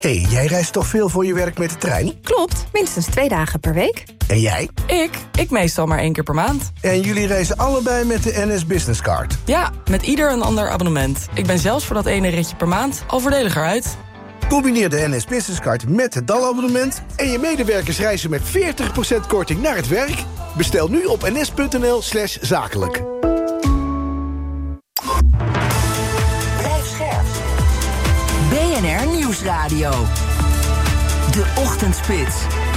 Hey, jij reist toch veel voor je werk met de trein? Klopt, minstens 2 dagen per week. En jij? Ik meestal maar 1 keer per maand. En jullie reizen allebei met de NS Business Card? Ja, met ieder een ander abonnement. Ik ben zelfs voor dat ene ritje per maand al voordeliger uit. Combineer de NS Business Card met het DAL-abonnement... en je medewerkers reizen met 40% korting naar het werk. Bestel nu op ns.nl/zakelijk. BNR Nieuwsradio. De Ochtendspits.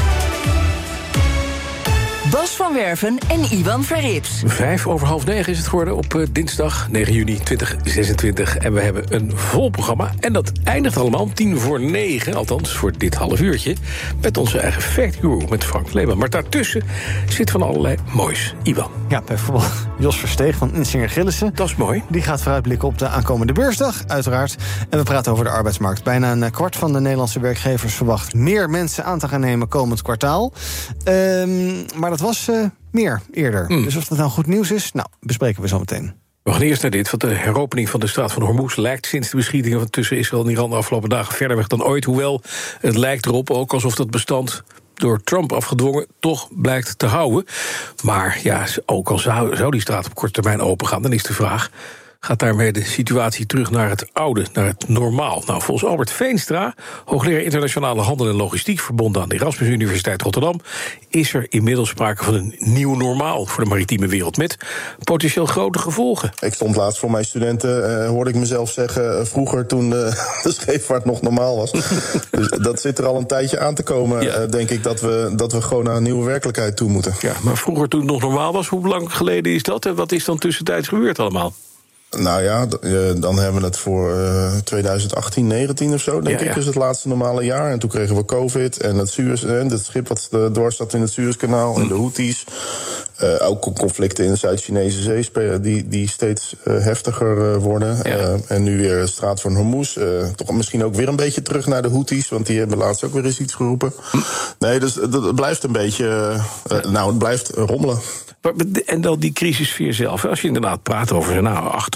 Bas van Werven en Iwan Verrips. 9:05 is het geworden op dinsdag 9 juni 2026. En we hebben een vol programma. En dat eindigt allemaal om 9:10, althans voor dit half uurtje... met onze eigen Fact Guru, met Frank Leeman. Maar daartussen zit van allerlei moois. Iwan. Ja, bijvoorbeeld Jos Versteeg van Insinger Gillissen. Dat is mooi. Die gaat vooruitblikken op de aankomende beursdag, uiteraard. En we praten over de arbeidsmarkt. Bijna een kwart van de Nederlandse werkgevers verwacht meer mensen aan te gaan nemen komend kwartaal. Maar dat was meer eerder. Dus of dat nou goed nieuws is, bespreken we zo meteen. We gaan eerst naar dit, want de heropening van de straat van Hormuz lijkt sinds de beschietingen tussen Israël en Iran de afgelopen dagen verder weg dan ooit. Hoewel het lijkt erop ook alsof dat bestand door Trump afgedwongen toch blijkt te houden. Maar ja, ook al zou die straat op korte termijn opengaan, dan is de vraag: gaat daarmee de situatie terug naar het oude, naar het normaal? Nou, volgens Albert Veenstra, hoogleraar internationale handel en logistiek verbonden aan de Erasmus Universiteit Rotterdam, is er inmiddels sprake van een nieuw normaal voor de maritieme wereld met potentieel grote gevolgen. Ik stond laatst voor mijn studenten, hoorde ik mezelf zeggen, vroeger toen de scheepvaart nog normaal was. Dus dat zit er al een tijdje aan te komen, denk ik, dat we gewoon naar een nieuwe werkelijkheid toe moeten. Ja, maar vroeger toen het nog normaal was, hoe lang geleden is dat? En wat is dan tussentijds gebeurd allemaal? Nou ja, dan hebben we het voor 2018, 19 of zo, denk ik, is het laatste normale jaar. En toen kregen we COVID en het schip wat dwars zat in het Suezkanaal en de Houthis. Ook conflicten in de Zuid-Chinese Zee die steeds heftiger worden. Ja. En nu weer de straat van Hormuz. Toch misschien ook weer een beetje terug naar de Houthis, want die hebben laatst ook weer eens iets geroepen. Nee, dus het blijft een beetje, het blijft rommelen. En dan die crisissfeer zelf. Als je inderdaad praat over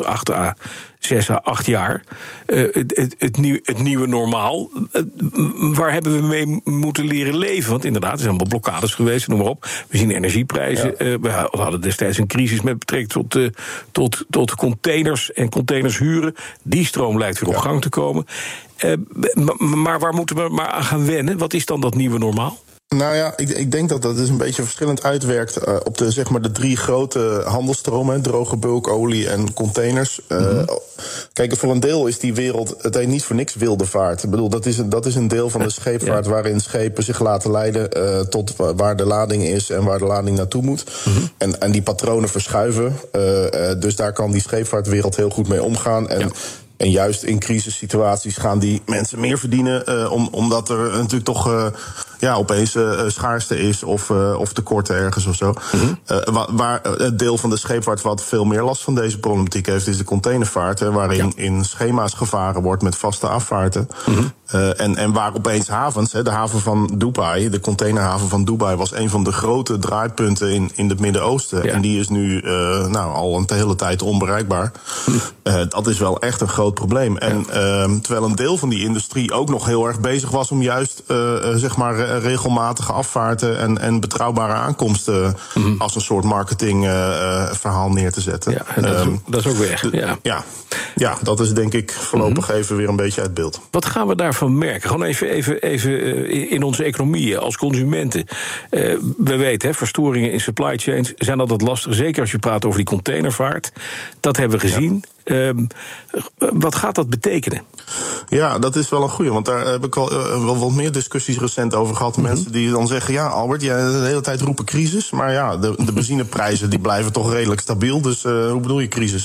6 à 8 jaar, het nieuwe normaal, waar hebben we mee moeten leren leven? Want inderdaad, er zijn allemaal blokkades geweest, noem maar op. We zien energieprijzen. Ja. We hadden destijds een crisis met betrekking tot containers en containers huren. Die stroom lijkt weer op gang te komen. Maar waar moeten we maar aan gaan wennen? Wat is dan dat nieuwe normaal? Nou ja, ik denk dat dat dus een beetje verschillend uitwerkt op de 3 grote handelstromen: droge bulk, olie en containers. Kijk, voor een deel is die wereld, het heet niet voor niks wilde vaart. Ik bedoel, dat is een deel van de scheepvaart waarin schepen zich laten leiden tot waar de lading is en waar de lading naartoe moet. En die patronen verschuiven. Dus daar kan die scheepvaartwereld heel goed mee omgaan. En juist in crisissituaties gaan die mensen meer verdienen, omdat er natuurlijk toch opeens schaarste is of tekorten ergens of zo. Waar het deel van de scheepvaart wat veel meer last van deze problematiek heeft, is de containervaart, waarin in schema's gevaren wordt met vaste afvaarten. En waar opeens havens, de haven van Dubai, de containerhaven van Dubai, was een van de grote draaipunten in het Midden-Oosten. Ja. En die is nu al een hele tijd onbereikbaar. Dat is wel echt een groot probleem. En terwijl een deel van die industrie ook nog heel erg bezig was om juist regelmatige afvaarten en betrouwbare aankomsten als een soort marketingverhaal neer te zetten. Ja, en dat is ook weg. Ja, dat is denk ik voorlopig even weer een beetje uit beeld. Wat gaan we daarvan merken? Gewoon even in onze economie als consumenten. We weten, verstoringen in supply chains zijn altijd lastig. Zeker als je praat over die containervaart. Dat hebben we gezien. Ja. Wat gaat dat betekenen? Ja, dat is wel een goeie, want daar heb ik al wel wat meer discussies recent over gehad. Mensen die dan zeggen, ja Albert, jij de hele tijd roepen crisis, maar ja, de benzineprijzen die blijven toch redelijk stabiel, dus hoe bedoel je crisis?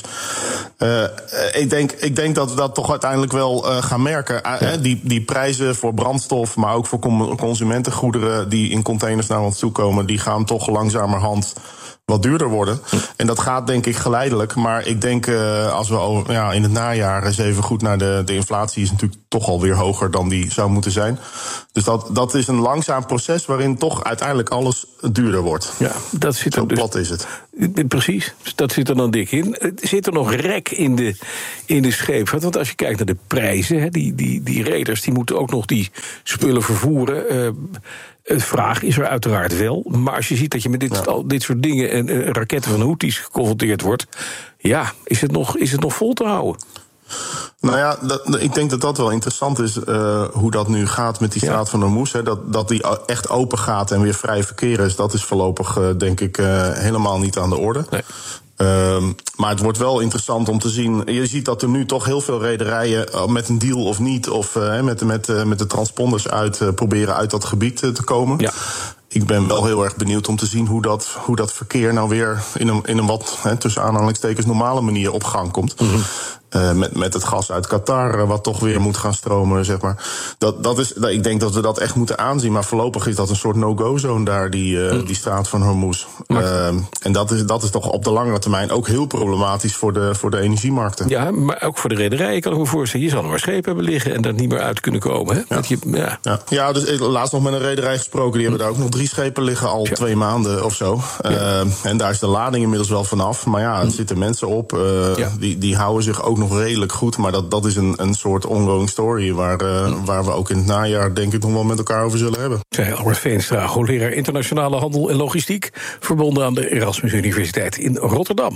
Ik denk dat we dat toch uiteindelijk wel gaan merken. Die prijzen voor brandstof, maar ook voor consumentengoederen die in containers naar ons toe komen, die gaan toch langzamerhand wat duurder worden. En dat gaat denk ik geleidelijk. Maar ik denk als we in het najaar eens even goed naar de inflatie is natuurlijk toch alweer hoger dan die zou moeten zijn. Dus dat is een langzaam proces waarin toch uiteindelijk alles duurder wordt. Ja, dat zit er Zo dus, plat is het. Precies, dat zit er dan dik in. Zit er nog rek in de scheepvaart? Want als je kijkt naar de prijzen, die reders die moeten ook nog die spullen vervoeren. Vraag is er uiteraard wel. Maar als je ziet dat je met dit soort dingen en raketten van Houthis geconfronteerd wordt, is het nog vol te houden? Nou ja, ik denk dat dat wel interessant is, hoe dat nu gaat met die straat van Hormuz. Dat die echt open gaat en weer vrij verkeer is, dat is voorlopig denk ik helemaal niet aan de orde. Nee. Maar het wordt wel interessant om te zien. Je ziet dat er nu toch heel veel rederijen met een deal of niet, of met de transponders proberen uit dat gebied te komen. Ja. Ik ben wel heel erg benieuwd om te zien hoe dat verkeer nou weer in een wat tussen aanhalingstekens normale manier op gang komt. Mm-hmm. Met het gas uit Qatar, wat toch weer moet gaan stromen, zeg maar. Ik denk dat we dat echt moeten aanzien. Maar voorlopig is dat een soort no-go-zone daar, die straat van Hormuz. En dat is toch op de langere termijn ook heel problematisch voor de energiemarkten. Ja, maar ook voor de rederijen kan ik me voorstellen. Je zal er maar schepen hebben liggen en daar niet meer uit kunnen komen. Hè? Dus laatst nog met een rederij gesproken. Die hebben daar ook nog 3 schepen liggen, al 2 maanden of zo. En daar is de lading inmiddels wel vanaf. Maar er zitten mensen op. Die houden zich ook nog redelijk goed, maar dat is een soort ongoing story waar we ook in het najaar denk ik nog wel met elkaar over zullen hebben. Zei Albert Veenstra, hoogleraar internationale handel en logistiek, verbonden aan de Erasmus Universiteit in Rotterdam.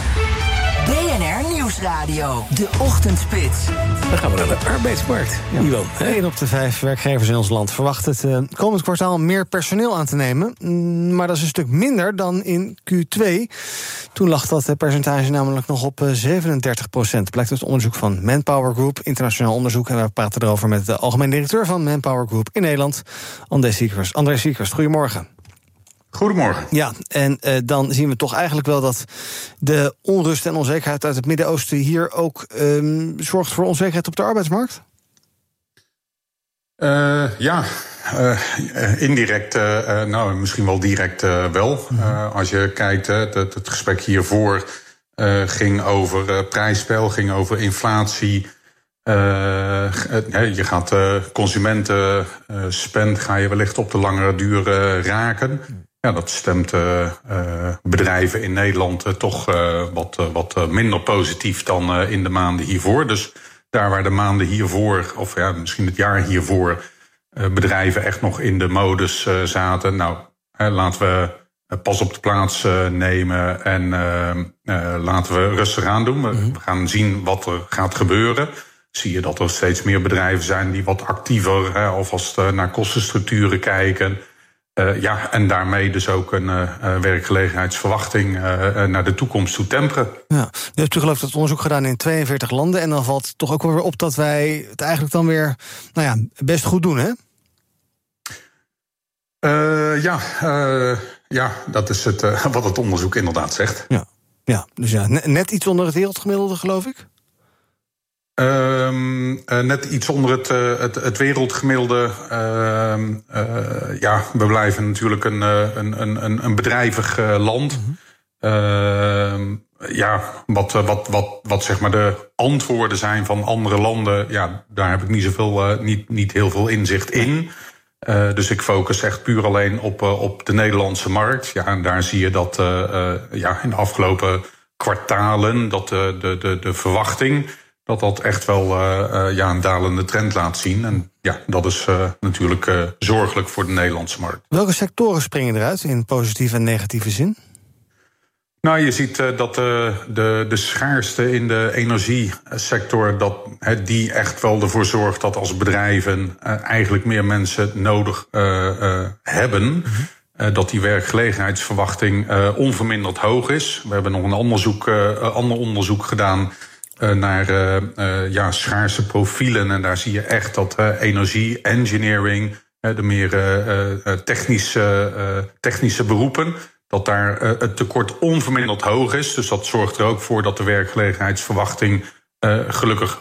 BNR Nieuwsradio, de Ochtendspits. Dan gaan we naar de arbeidsmarkt. Ivan, 1 op de 5 werkgevers in ons land verwacht het komend kwartaal meer personeel aan te nemen. Maar dat is een stuk minder dan in Q2. Toen lag dat percentage namelijk nog op 37%. Blijkt uit onderzoek van Manpower Group, internationaal onderzoek. En we praten erover met de algemeen directeur van Manpower Group in Nederland, André Siegrist. Goedemorgen. Goedemorgen. Ja, en dan zien we toch eigenlijk wel dat de onrust en onzekerheid uit het Midden-Oosten hier ook zorgt voor onzekerheid op de arbeidsmarkt? Indirect, misschien wel direct wel. Als je kijkt, het gesprek hiervoor ging over prijsspel, ging over inflatie. Je gaat consumentenspend ga je wellicht op de langere duur raken. Ja, dat stemt bedrijven in Nederland toch wat minder positief dan in de maanden hiervoor. Dus daar waar de maanden hiervoor, of misschien het jaar hiervoor, bedrijven echt nog in de modus zaten. Laten we pas op de plaats nemen en laten we rustig aan doen. We gaan zien wat er gaat gebeuren. Zie je dat er steeds meer bedrijven zijn die wat actiever alvast naar kostenstructuren kijken. En daarmee dus ook een werkgelegenheidsverwachting naar de toekomst toe temperen. Ja, u hebt geloof dat onderzoek gedaan in 42 landen. En dan valt toch ook wel weer op dat wij het eigenlijk dan weer best goed doen, hè? Dat is wat het onderzoek inderdaad zegt. Ja, dus net iets onder het wereldgemiddelde, geloof ik? Net iets onder het wereldgemiddelde. We blijven natuurlijk een bedrijvig land. Wat zeg maar de antwoorden zijn van andere landen, daar heb ik niet heel veel inzicht in. Dus ik focus echt puur alleen op de Nederlandse markt. Ja, en daar zie je dat in de afgelopen kwartalen dat de verwachting dat echt wel een dalende trend laat zien. En dat is natuurlijk zorgelijk voor de Nederlandse markt. Welke sectoren springen eruit in positieve en negatieve zin? Nou, je ziet dat de schaarste in de energiesector, die echt wel ervoor zorgt dat als bedrijven eigenlijk meer mensen nodig hebben. Dat die werkgelegenheidsverwachting onverminderd hoog is. We hebben nog een ander onderzoek gedaan naar schaarse profielen. En daar zie je echt dat energie, engineering, de meer technische beroepen, dat daar het tekort onverminderd hoog is. Dus dat zorgt er ook voor dat de werkgelegenheidsverwachting gelukkig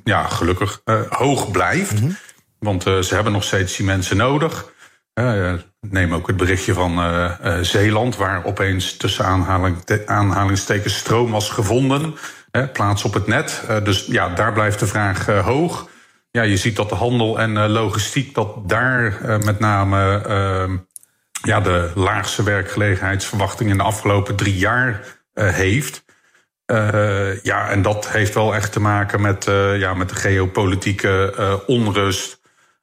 hoog blijft. Mm-hmm. Want ze hebben nog steeds die mensen nodig. neem ook het berichtje van Zeeland, waar opeens tussen aanhalingstekens stroom was gevonden. Plaats op het net. Dus ja, daar blijft de vraag hoog. Ja, je ziet dat de handel en logistiek, dat daar met name de laagste werkgelegenheidsverwachting in de afgelopen 3 jaar heeft. En dat heeft wel echt te maken met de geopolitieke onrust.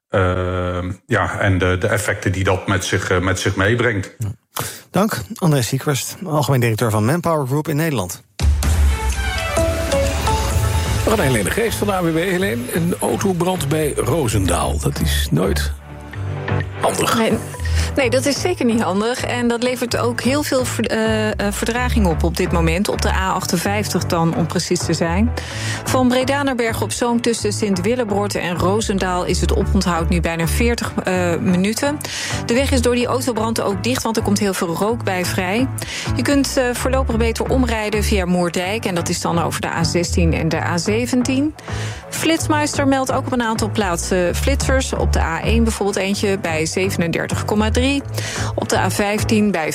En de effecten die dat met zich meebrengt. Dank, André Siegrist, algemeen directeur van Manpower Group in Nederland. We gaan naar Helene Geest van de AWB. Helene, een autobrand bij Roosendaal. Dat is nooit handig. Nee, dat is zeker niet handig. En dat levert ook heel veel verdraging op dit moment. Op de A58 dan, om precies te zijn. Van Breda naar Bergen op Zoom tussen Sint-Willebroort en Roosendaal is het oponthoud nu bijna 40 minuten. De weg is door die autobrand ook dicht, want er komt heel veel rook bij vrij. Je kunt voorlopig beter omrijden via Moerdijk. En dat is dan over de A16 en de A17. Flitsmeister meldt ook op een aantal plaatsen flitsers. Op de A1 bijvoorbeeld eentje bij 37,3. Op de A15 bij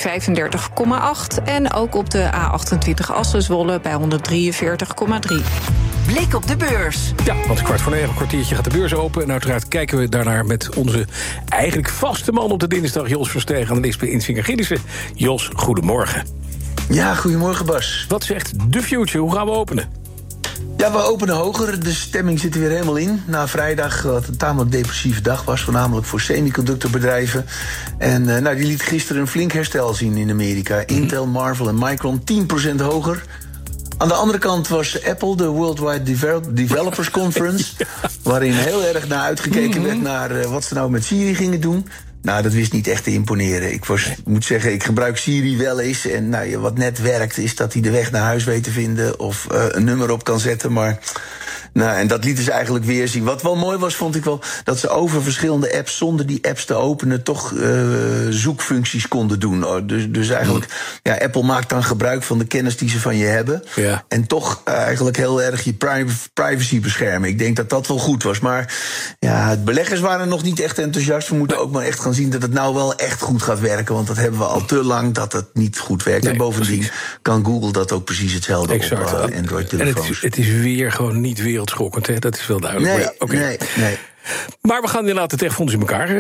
35,8. En ook op de A28 Assen-Zwolle bij 143,3. Blik op de beurs. Ja, want 8:45, een kwartiertje gaat de beurs open. En uiteraard kijken we daarnaar met onze eigenlijk vaste man op de dinsdag, Jos Versteeg, analist bij Insinger Gillissen. Jos, goedemorgen. Ja, goedemorgen Bas. Wat zegt de future? Hoe gaan we openen? Ja, we openen hoger. De stemming zit er weer helemaal in. Na vrijdag, wat een tamelijk depressieve dag was, voornamelijk voor semiconductorbedrijven. En die liet gisteren een flink herstel zien in Amerika. Intel, Marvell en Micron 10% hoger. Aan de andere kant was Apple, de Worldwide Developers Conference, waarin heel erg naar uitgekeken werd naar wat ze nou met Siri gingen doen. Nou, dat wist niet echt te imponeren. Ik moet zeggen, ik gebruik Siri wel eens. En wat net werkt, is dat hij de weg naar huis weet te vinden of een nummer op kan zetten. Maar en dat lieten ze eigenlijk weer zien. Wat wel mooi was, vond ik wel, dat ze over verschillende apps, zonder die apps te openen, toch zoekfuncties konden doen. Dus eigenlijk, Apple maakt dan gebruik van de kennis die ze van je hebben. Ja. En toch eigenlijk heel erg je privacy beschermen. Ik denk dat dat wel goed was. Maar beleggers waren nog niet echt enthousiast. We moeten ook maar echt gaan zien dat het nou wel echt goed gaat werken. Want dat hebben we al te lang dat het niet goed werkt. Nee, en bovendien kan Google dat ook precies hetzelfde op Android-telefoons. En het is weer gewoon niet wereldschokkend, hè? Dat is wel duidelijk. Nee. Maar we gaan inderdaad de techfonds in elkaar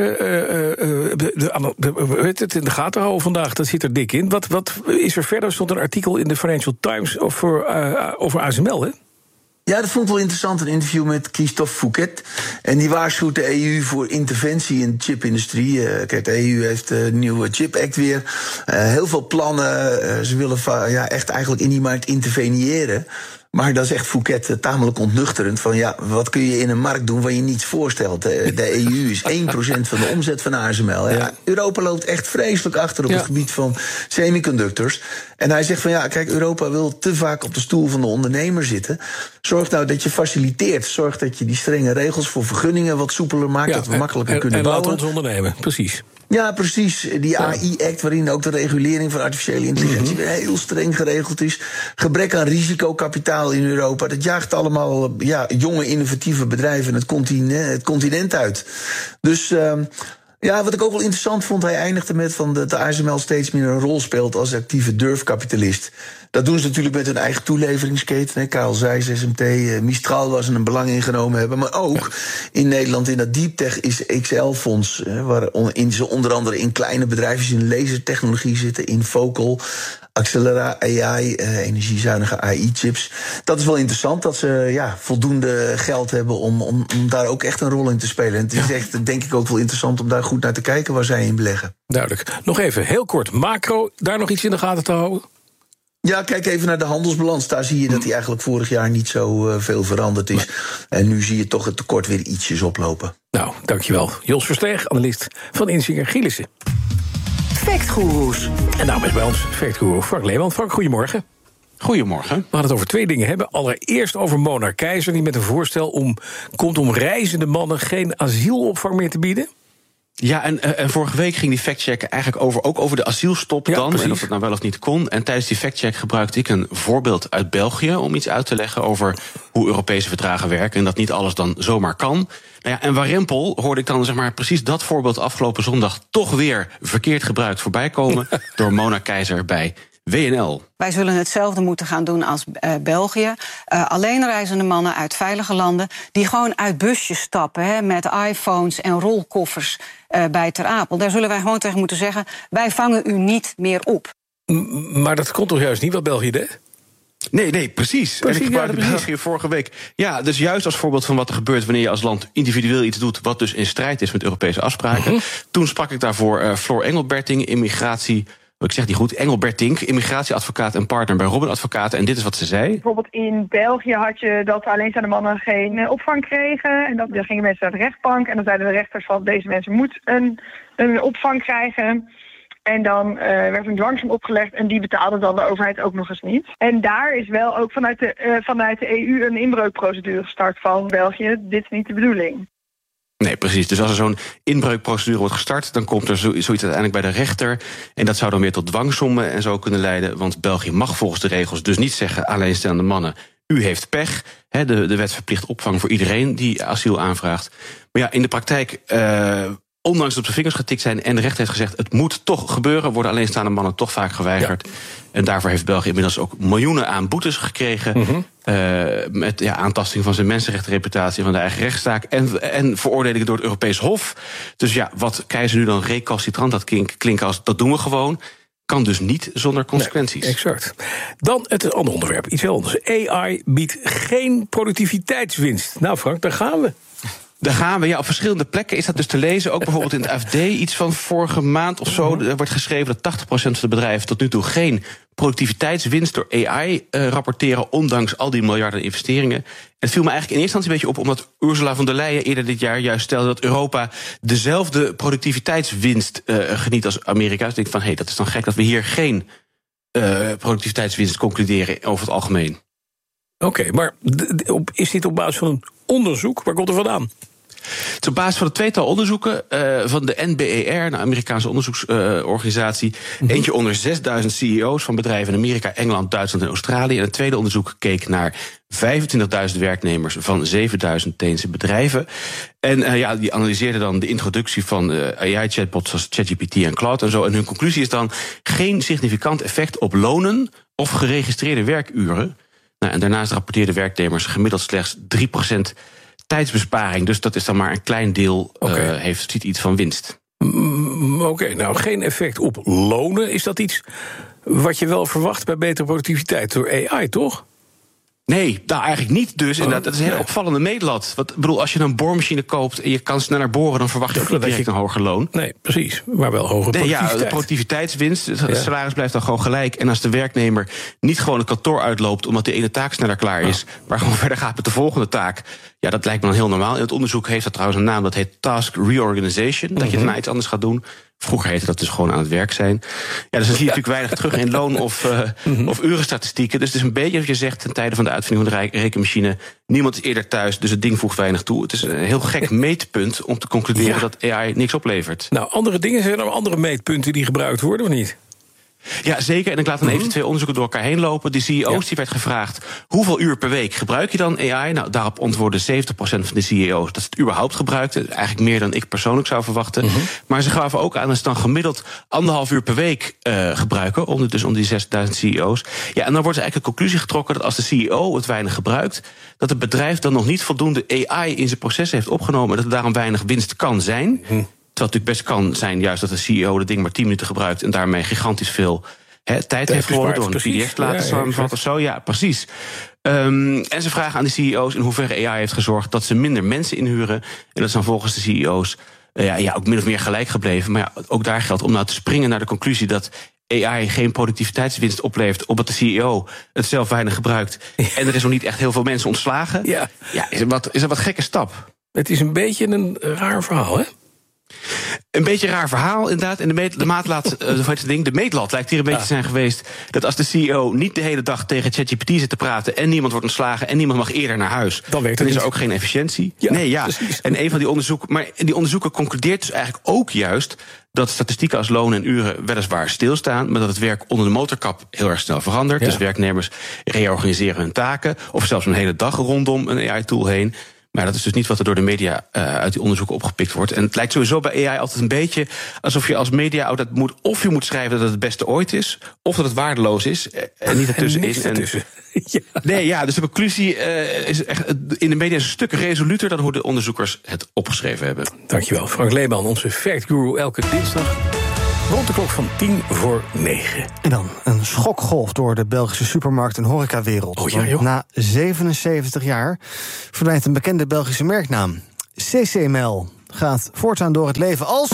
in de gaten houden vandaag. Dat zit er dik in. Wat is er verder? Er stond een artikel in de Financial Times over ASML, hè? Ja, dat vond ik wel interessant. Een interview met Christophe Fouquet. En die waarschuwt de EU voor interventie in de chipindustrie. Kijk, de EU heeft de nieuwe Chip Act weer. Heel veel plannen. Ze willen echt eigenlijk in die markt interveneren. Maar dat is echt Fouquet tamelijk ontnuchterend. Van wat kun je in een markt doen waar je niets voorstelt? De EU is 1% van de omzet van ASML. Ja, Europa loopt echt vreselijk achter op het gebied van semiconductors. En hij zegt van kijk, Europa wil te vaak op de stoel van de ondernemer zitten. Zorg nou dat je faciliteert. Zorg dat je die strenge regels voor vergunningen wat soepeler maakt. Dat we makkelijker kunnen bouwen. En laat ons ondernemen, precies. Ja, precies. Die AI-act, waarin ook de regulering van artificiële intelligentie weer heel streng geregeld is. Gebrek aan risicokapitaal in Europa. Dat jaagt allemaal jonge, innovatieve bedrijven het continent uit. Dus wat ik ook wel interessant vond, hij eindigde met van dat de ASML steeds meer een rol speelt als actieve durfkapitalist. Dat doen ze natuurlijk met hun eigen toeleveringsketen. Karel Zeiss, SMT, Mistral, waar ze een belang in genomen hebben. Maar ook in Nederland in dat Deeptech is XL-fonds. Waarin ze onder andere in kleine bedrijfjes in lasertechnologie zitten. In Focal, Accelera AI, energiezuinige AI-chips. Dat is wel interessant dat ze voldoende geld hebben om daar ook echt een rol in te spelen. En het is echt, denk ik, ook wel interessant om daar goed naar te kijken waar zij in beleggen. Duidelijk. Nog even, heel kort, macro, daar nog iets in de gaten te houden? Ja, kijk even naar de handelsbalans. Daar zie je dat die eigenlijk vorig jaar niet zo veel veranderd is. En nu zie je toch het tekort weer ietsjes oplopen. Nou, dankjewel. Jos Versteeg, analist van Insinger Gillissen. Factgoeroes. En namens is bij ons Factgoeroe Frank Leeman. Frank, goedemorgen. Goedemorgen. We hadden het over 2 dingen hebben. Allereerst over Mona Keizer, die met een voorstel komt om reizende mannen geen asielopvang meer te bieden. Ja, en vorige week ging die factcheck eigenlijk ook over de asielstop dan. Precies. En of het nou wel of niet kon. En tijdens die factcheck gebruikte ik een voorbeeld uit België om iets uit te leggen over hoe Europese verdragen werken. En dat niet alles dan zomaar kan. Nou ja, en Warempel hoorde ik dan precies dat voorbeeld afgelopen zondag toch weer verkeerd gebruikt voorbij komen door Mona Keizer bij WNL. Wij zullen hetzelfde moeten gaan doen als België. Alleenreizende mannen uit veilige landen die gewoon uit busjes stappen met iPhones en rolkoffers bij Ter Apel. Daar zullen wij gewoon tegen moeten zeggen, wij vangen u niet meer op. Maar dat komt toch juist niet wat België deed? Nee, precies. En ik gebruikte precies hier vorige week. Ja, dus juist als voorbeeld van wat er gebeurt wanneer je als land individueel iets doet wat dus in strijd is met Europese afspraken. Toen sprak ik daarvoor Floor Engelberting, Engelbertink, immigratieadvocaat en partner bij Robin Advocaten. En dit is wat ze zei. Bijvoorbeeld in België had je dat alleenstaande mannen geen opvang kregen. En dan gingen mensen naar de rechtbank. En dan zeiden de rechters van deze mensen moeten een opvang krijgen. En dan werd een dwangsom opgelegd en die betaalde dan de overheid ook nog eens niet. En daar is wel ook vanuit de EU een inbreukprocedure gestart van België. Dit is niet de bedoeling. Nee, precies. Dus als er zo'n inbreukprocedure wordt gestart, dan komt er zoiets uiteindelijk bij de rechter. En dat zou dan weer tot dwangsommen en zo kunnen leiden. Want België mag volgens de regels dus niet zeggen, alleenstaande mannen, u heeft pech. De wet verplicht opvang voor iedereen die asiel aanvraagt. Maar ja, in de praktijk, ondanks dat op de vingers getikt zijn en de rechter heeft gezegd, het moet toch gebeuren, worden alleenstaande mannen toch vaak geweigerd. Ja. En daarvoor heeft België inmiddels ook miljoenen aan boetes gekregen. Met aantasting van zijn mensenrechtenreputatie van de eigen rechtszaak. En veroordelingen door het Europees Hof. Dus ja, wat Keizer nu dan recalcitrant had klinken als dat doen we gewoon. Kan dus niet zonder consequenties. Nee, exact. Dan het andere onderwerp, iets heel anders. AI biedt geen productiviteitswinst. Nou Frank, daar gaan we. Daar gaan we, ja, op verschillende plekken is dat dus te lezen. Ook bijvoorbeeld in het AFD, iets van vorige maand of zo. Er wordt geschreven dat 80% van de bedrijven tot nu toe geen productiviteitswinst door AI rapporteren, ondanks al die miljarden investeringen. En het viel me eigenlijk in eerste instantie een beetje op, omdat Ursula von der Leyen eerder dit jaar juist stelde dat Europa dezelfde productiviteitswinst geniet als Amerika. Dus ik denk van, dat is dan gek dat we hier geen productiviteitswinst concluderen over het algemeen. Oké, maar is dit op basis van een onderzoek? Waar komt er vandaan? Het is op basis van een tweetal onderzoeken van de NBER, een Amerikaanse onderzoeksorganisatie. Eentje onder 6000 CEO's van bedrijven in Amerika, Engeland, Duitsland en Australië. En het tweede onderzoek keek naar 25.000 werknemers van 7.000 Deense bedrijven. En die analyseerden dan de introductie van AI-chatbots zoals ChatGPT en Claude en zo. En hun conclusie is dan geen significant effect op lonen of geregistreerde werkuren. Nou, en daarnaast rapporteerden werknemers gemiddeld slechts 3% tijdsbesparing. Dus dat is dan maar een klein deel, ziet iets van winst. Oké, nou geen effect op lonen. Is dat iets wat je wel verwacht bij betere productiviteit door AI, toch? Nee, nou eigenlijk niet dus. Dat is een heel opvallende meetlat. Ik bedoel, als je een boormachine koopt en je kan sneller boren, dan verwacht je ook niet direct een hoger loon. Nee, precies. Maar wel hoge productiviteit. Ja, de productiviteitswinst, het salaris blijft dan gewoon gelijk. En als de werknemer niet gewoon het kantoor uitloopt omdat de ene taak sneller klaar is, maar gewoon verder gaat met de volgende taak, ja, dat lijkt me dan heel normaal. In het onderzoek heeft dat trouwens een naam, dat heet Task Reorganization. Dat je daarna iets anders gaat doen. Vroeger heette dat dus gewoon aan het werk zijn. Ja, dus dan zie je natuurlijk weinig terug in loon of urenstatistieken. Dus het is een beetje wat je zegt ten tijde van de uitvinding van de rekenmachine. Niemand is eerder thuis, dus het ding voegt weinig toe. Het is een heel gek meetpunt om te concluderen dat AI niks oplevert. Nou, andere dingen, zijn er andere meetpunten die gebruikt worden of niet? Ja, zeker. En ik laat dan even twee onderzoeken door elkaar heen lopen. De CEO's die werd gevraagd, hoeveel uur per week gebruik je dan AI? Nou, daarop antwoordden 70% van de CEO's dat ze het überhaupt gebruikten. Eigenlijk meer dan ik persoonlijk zou verwachten. Maar ze gaven ook aan dat ze dan gemiddeld 1,5 uur per week gebruiken. Onder die 6000 CEO's. Ja, en dan wordt er eigenlijk een conclusie getrokken dat als de CEO het weinig gebruikt, dat het bedrijf dan nog niet voldoende AI in zijn processen heeft opgenomen, dat er daarom weinig winst kan zijn. Terwijl het natuurlijk best kan zijn juist dat de CEO het ding maar 10 minuten gebruikt en daarmee gigantisch veel tijd heeft gewonnen door een PDF te laten samenvatten of zo. Ja, precies. En ze vragen aan de CEO's in hoeverre AI heeft gezorgd dat ze minder mensen inhuren. En dat is dan volgens de CEO's ook min of meer gelijk gebleven. Maar ja, ook daar geldt om nou te springen naar de conclusie dat AI geen productiviteitswinst oplevert, omdat de CEO het zelf weinig gebruikt. En er is nog niet echt heel veel mensen ontslagen. Is een wat gekke stap. Het is een beetje een raar verhaal, hè? Een beetje een raar verhaal, inderdaad. En de meetlat lijkt hier een beetje te zijn geweest dat als de CEO niet de hele dag tegen ChatGPT zit te praten en niemand wordt ontslagen en niemand mag eerder naar huis, dan is er ook geen efficiëntie. En een van die onderzoeken concludeert dus eigenlijk ook juist dat statistieken als lonen en uren weliswaar stilstaan, maar dat het werk onder de motorkap heel erg snel verandert. Dus werknemers reorganiseren hun taken, of zelfs een hele dag rondom een AI-tool heen. Maar dat is dus niet wat er door de media uit die onderzoeken opgepikt wordt. En het lijkt sowieso bij AI altijd een beetje alsof je als media-outlet of je moet schrijven dat het het beste ooit is, of dat het waardeloos is en niet ertussenin. Dus de conclusie is echt in de media een stuk resoluter dan hoe de onderzoekers het opgeschreven hebben. Dankjewel, Frank Leeman, onze Fact Guru, elke dinsdag rond de klok van 8:50. En dan een schokgolf door de Belgische supermarkt- en horecawereld. Na 77 jaar verdwijnt een bekende Belgische merknaam. CCML gaat voortaan door het leven als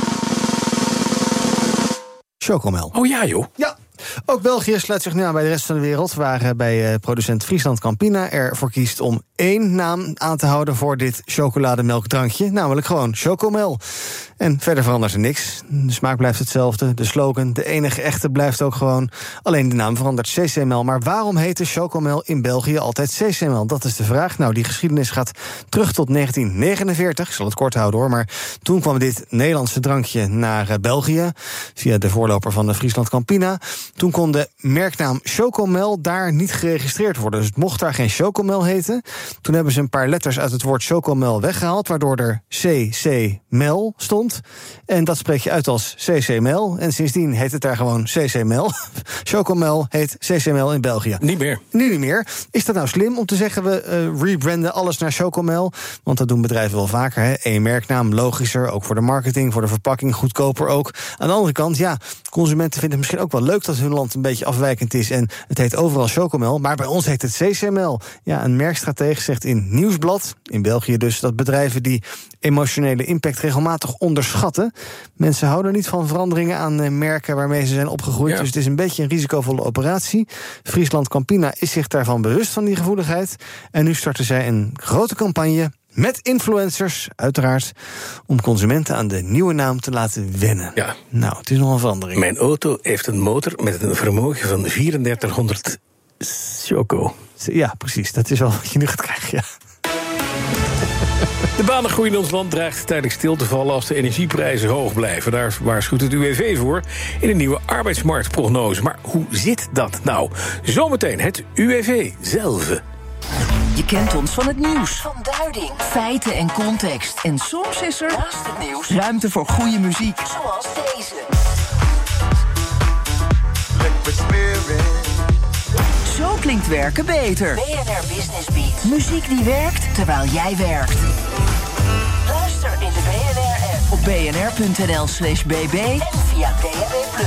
Chocomel. Oh ja, joh. Ja. Ook België sluit zich nu aan bij de rest van de wereld, waar bij producent Friesland Campina ervoor kiest om 1 naam aan te houden voor dit chocolademelkdrankje, namelijk gewoon Chocomel. En verder verandert er niks. De smaak blijft hetzelfde, de slogan, de enige echte, blijft ook gewoon. Alleen de naam verandert, CCML. Maar waarom heette Chocomel in België altijd CCML? Dat is de vraag. Nou, die geschiedenis gaat terug tot 1949. Ik zal het kort houden hoor, maar toen kwam dit Nederlandse drankje naar België via de voorloper van de Friesland Campina. Toen kon de merknaam Chocomel daar niet geregistreerd worden. Dus het mocht daar geen Chocomel heten. Toen hebben ze een paar letters uit het woord Chocomel weggehaald, waardoor er CCMel stond. En dat spreek je uit als CCML. En sindsdien heet het daar gewoon CCML. Chocomel heet CCML in België. Niet meer. Nu niet meer. Is dat nou slim om te zeggen we rebranden alles naar Chocomel? Want dat doen bedrijven wel vaker. Hè? Eén merknaam, logischer, ook voor de marketing, voor de verpakking, goedkoper ook. Aan de andere kant, ja, consumenten vinden het misschien ook wel leuk dat hun land een beetje afwijkend is en het heet overal Chocomel, maar bij ons heet het CCML. Ja, een merkstratege zegt in Nieuwsblad, in België dus, dat bedrijven die emotionele impact regelmatig onderschatten. Mensen houden niet van veranderingen aan merken waarmee ze zijn opgegroeid, dus het is een beetje een risicovolle operatie. Friesland Campina is zich daarvan bewust van die gevoeligheid en nu starten zij een grote campagne met influencers, uiteraard, om consumenten aan de nieuwe naam te laten wennen. Ja. Nou, het is nog een verandering. Mijn auto heeft een motor met een vermogen van 3400 choco. Ja, precies. Dat is wel wat je nu gaat krijgen, ja. De banengroei in ons land dreigt tijdelijk stil te vallen als de energieprijzen hoog blijven. Daar waarschuwt het UWV voor in een nieuwe arbeidsmarktprognose. Maar hoe zit dat nou? Zometeen het UWV zelf. Je kent ons van het nieuws. Van duiding, feiten en context. En soms is er, naast het nieuws, ruimte voor goede muziek. Zoals deze. Zo klinkt werken beter. BNR Business Beat. Muziek die werkt terwijl jij werkt. Luister in de BNR-app op bnr.nl/bb en via DAB+.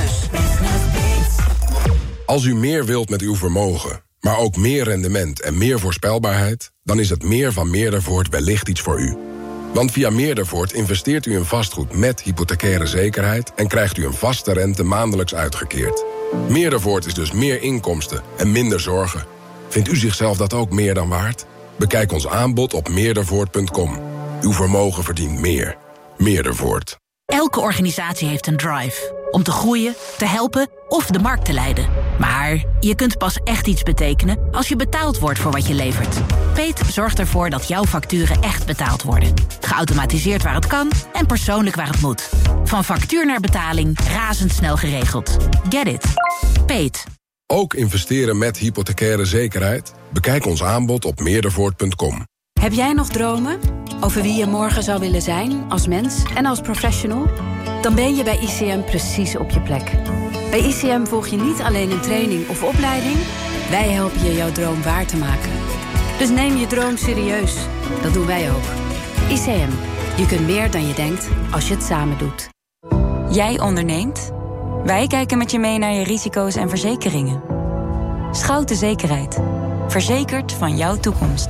Als u meer wilt met uw vermogen, maar ook meer rendement en meer voorspelbaarheid, dan is het meer van Meerdervoort wellicht iets voor u. Want via Meerdervoort investeert u in vastgoed met hypothecaire zekerheid en krijgt u een vaste rente maandelijks uitgekeerd. Meerdervoort is dus meer inkomsten en minder zorgen. Vindt u zichzelf dat ook meer dan waard? Bekijk ons aanbod op meerdervoort.com. Uw vermogen verdient meer. Meerdervoort. Elke organisatie heeft een drive. Om te groeien, te helpen of de markt te leiden. Maar je kunt pas echt iets betekenen als je betaald wordt voor wat je levert. Peet zorgt ervoor dat jouw facturen echt betaald worden. Geautomatiseerd waar het kan en persoonlijk waar het moet. Van factuur naar betaling, razendsnel geregeld. Get it. Peet. Ook investeren met hypothecaire zekerheid? Bekijk ons aanbod op meerdervoort.com. Heb jij nog dromen over wie je morgen zou willen zijn als mens en als professional? Dan ben je bij ICM precies op je plek. Bij ICM volg je niet alleen een training of opleiding. Wij helpen je jouw droom waar te maken. Dus neem je droom serieus. Dat doen wij ook. ICM. Je kunt meer dan je denkt als je het samen doet. Jij onderneemt? Wij kijken met je mee naar je risico's en verzekeringen. Schouten Zekerheid. Verzekerd van jouw toekomst.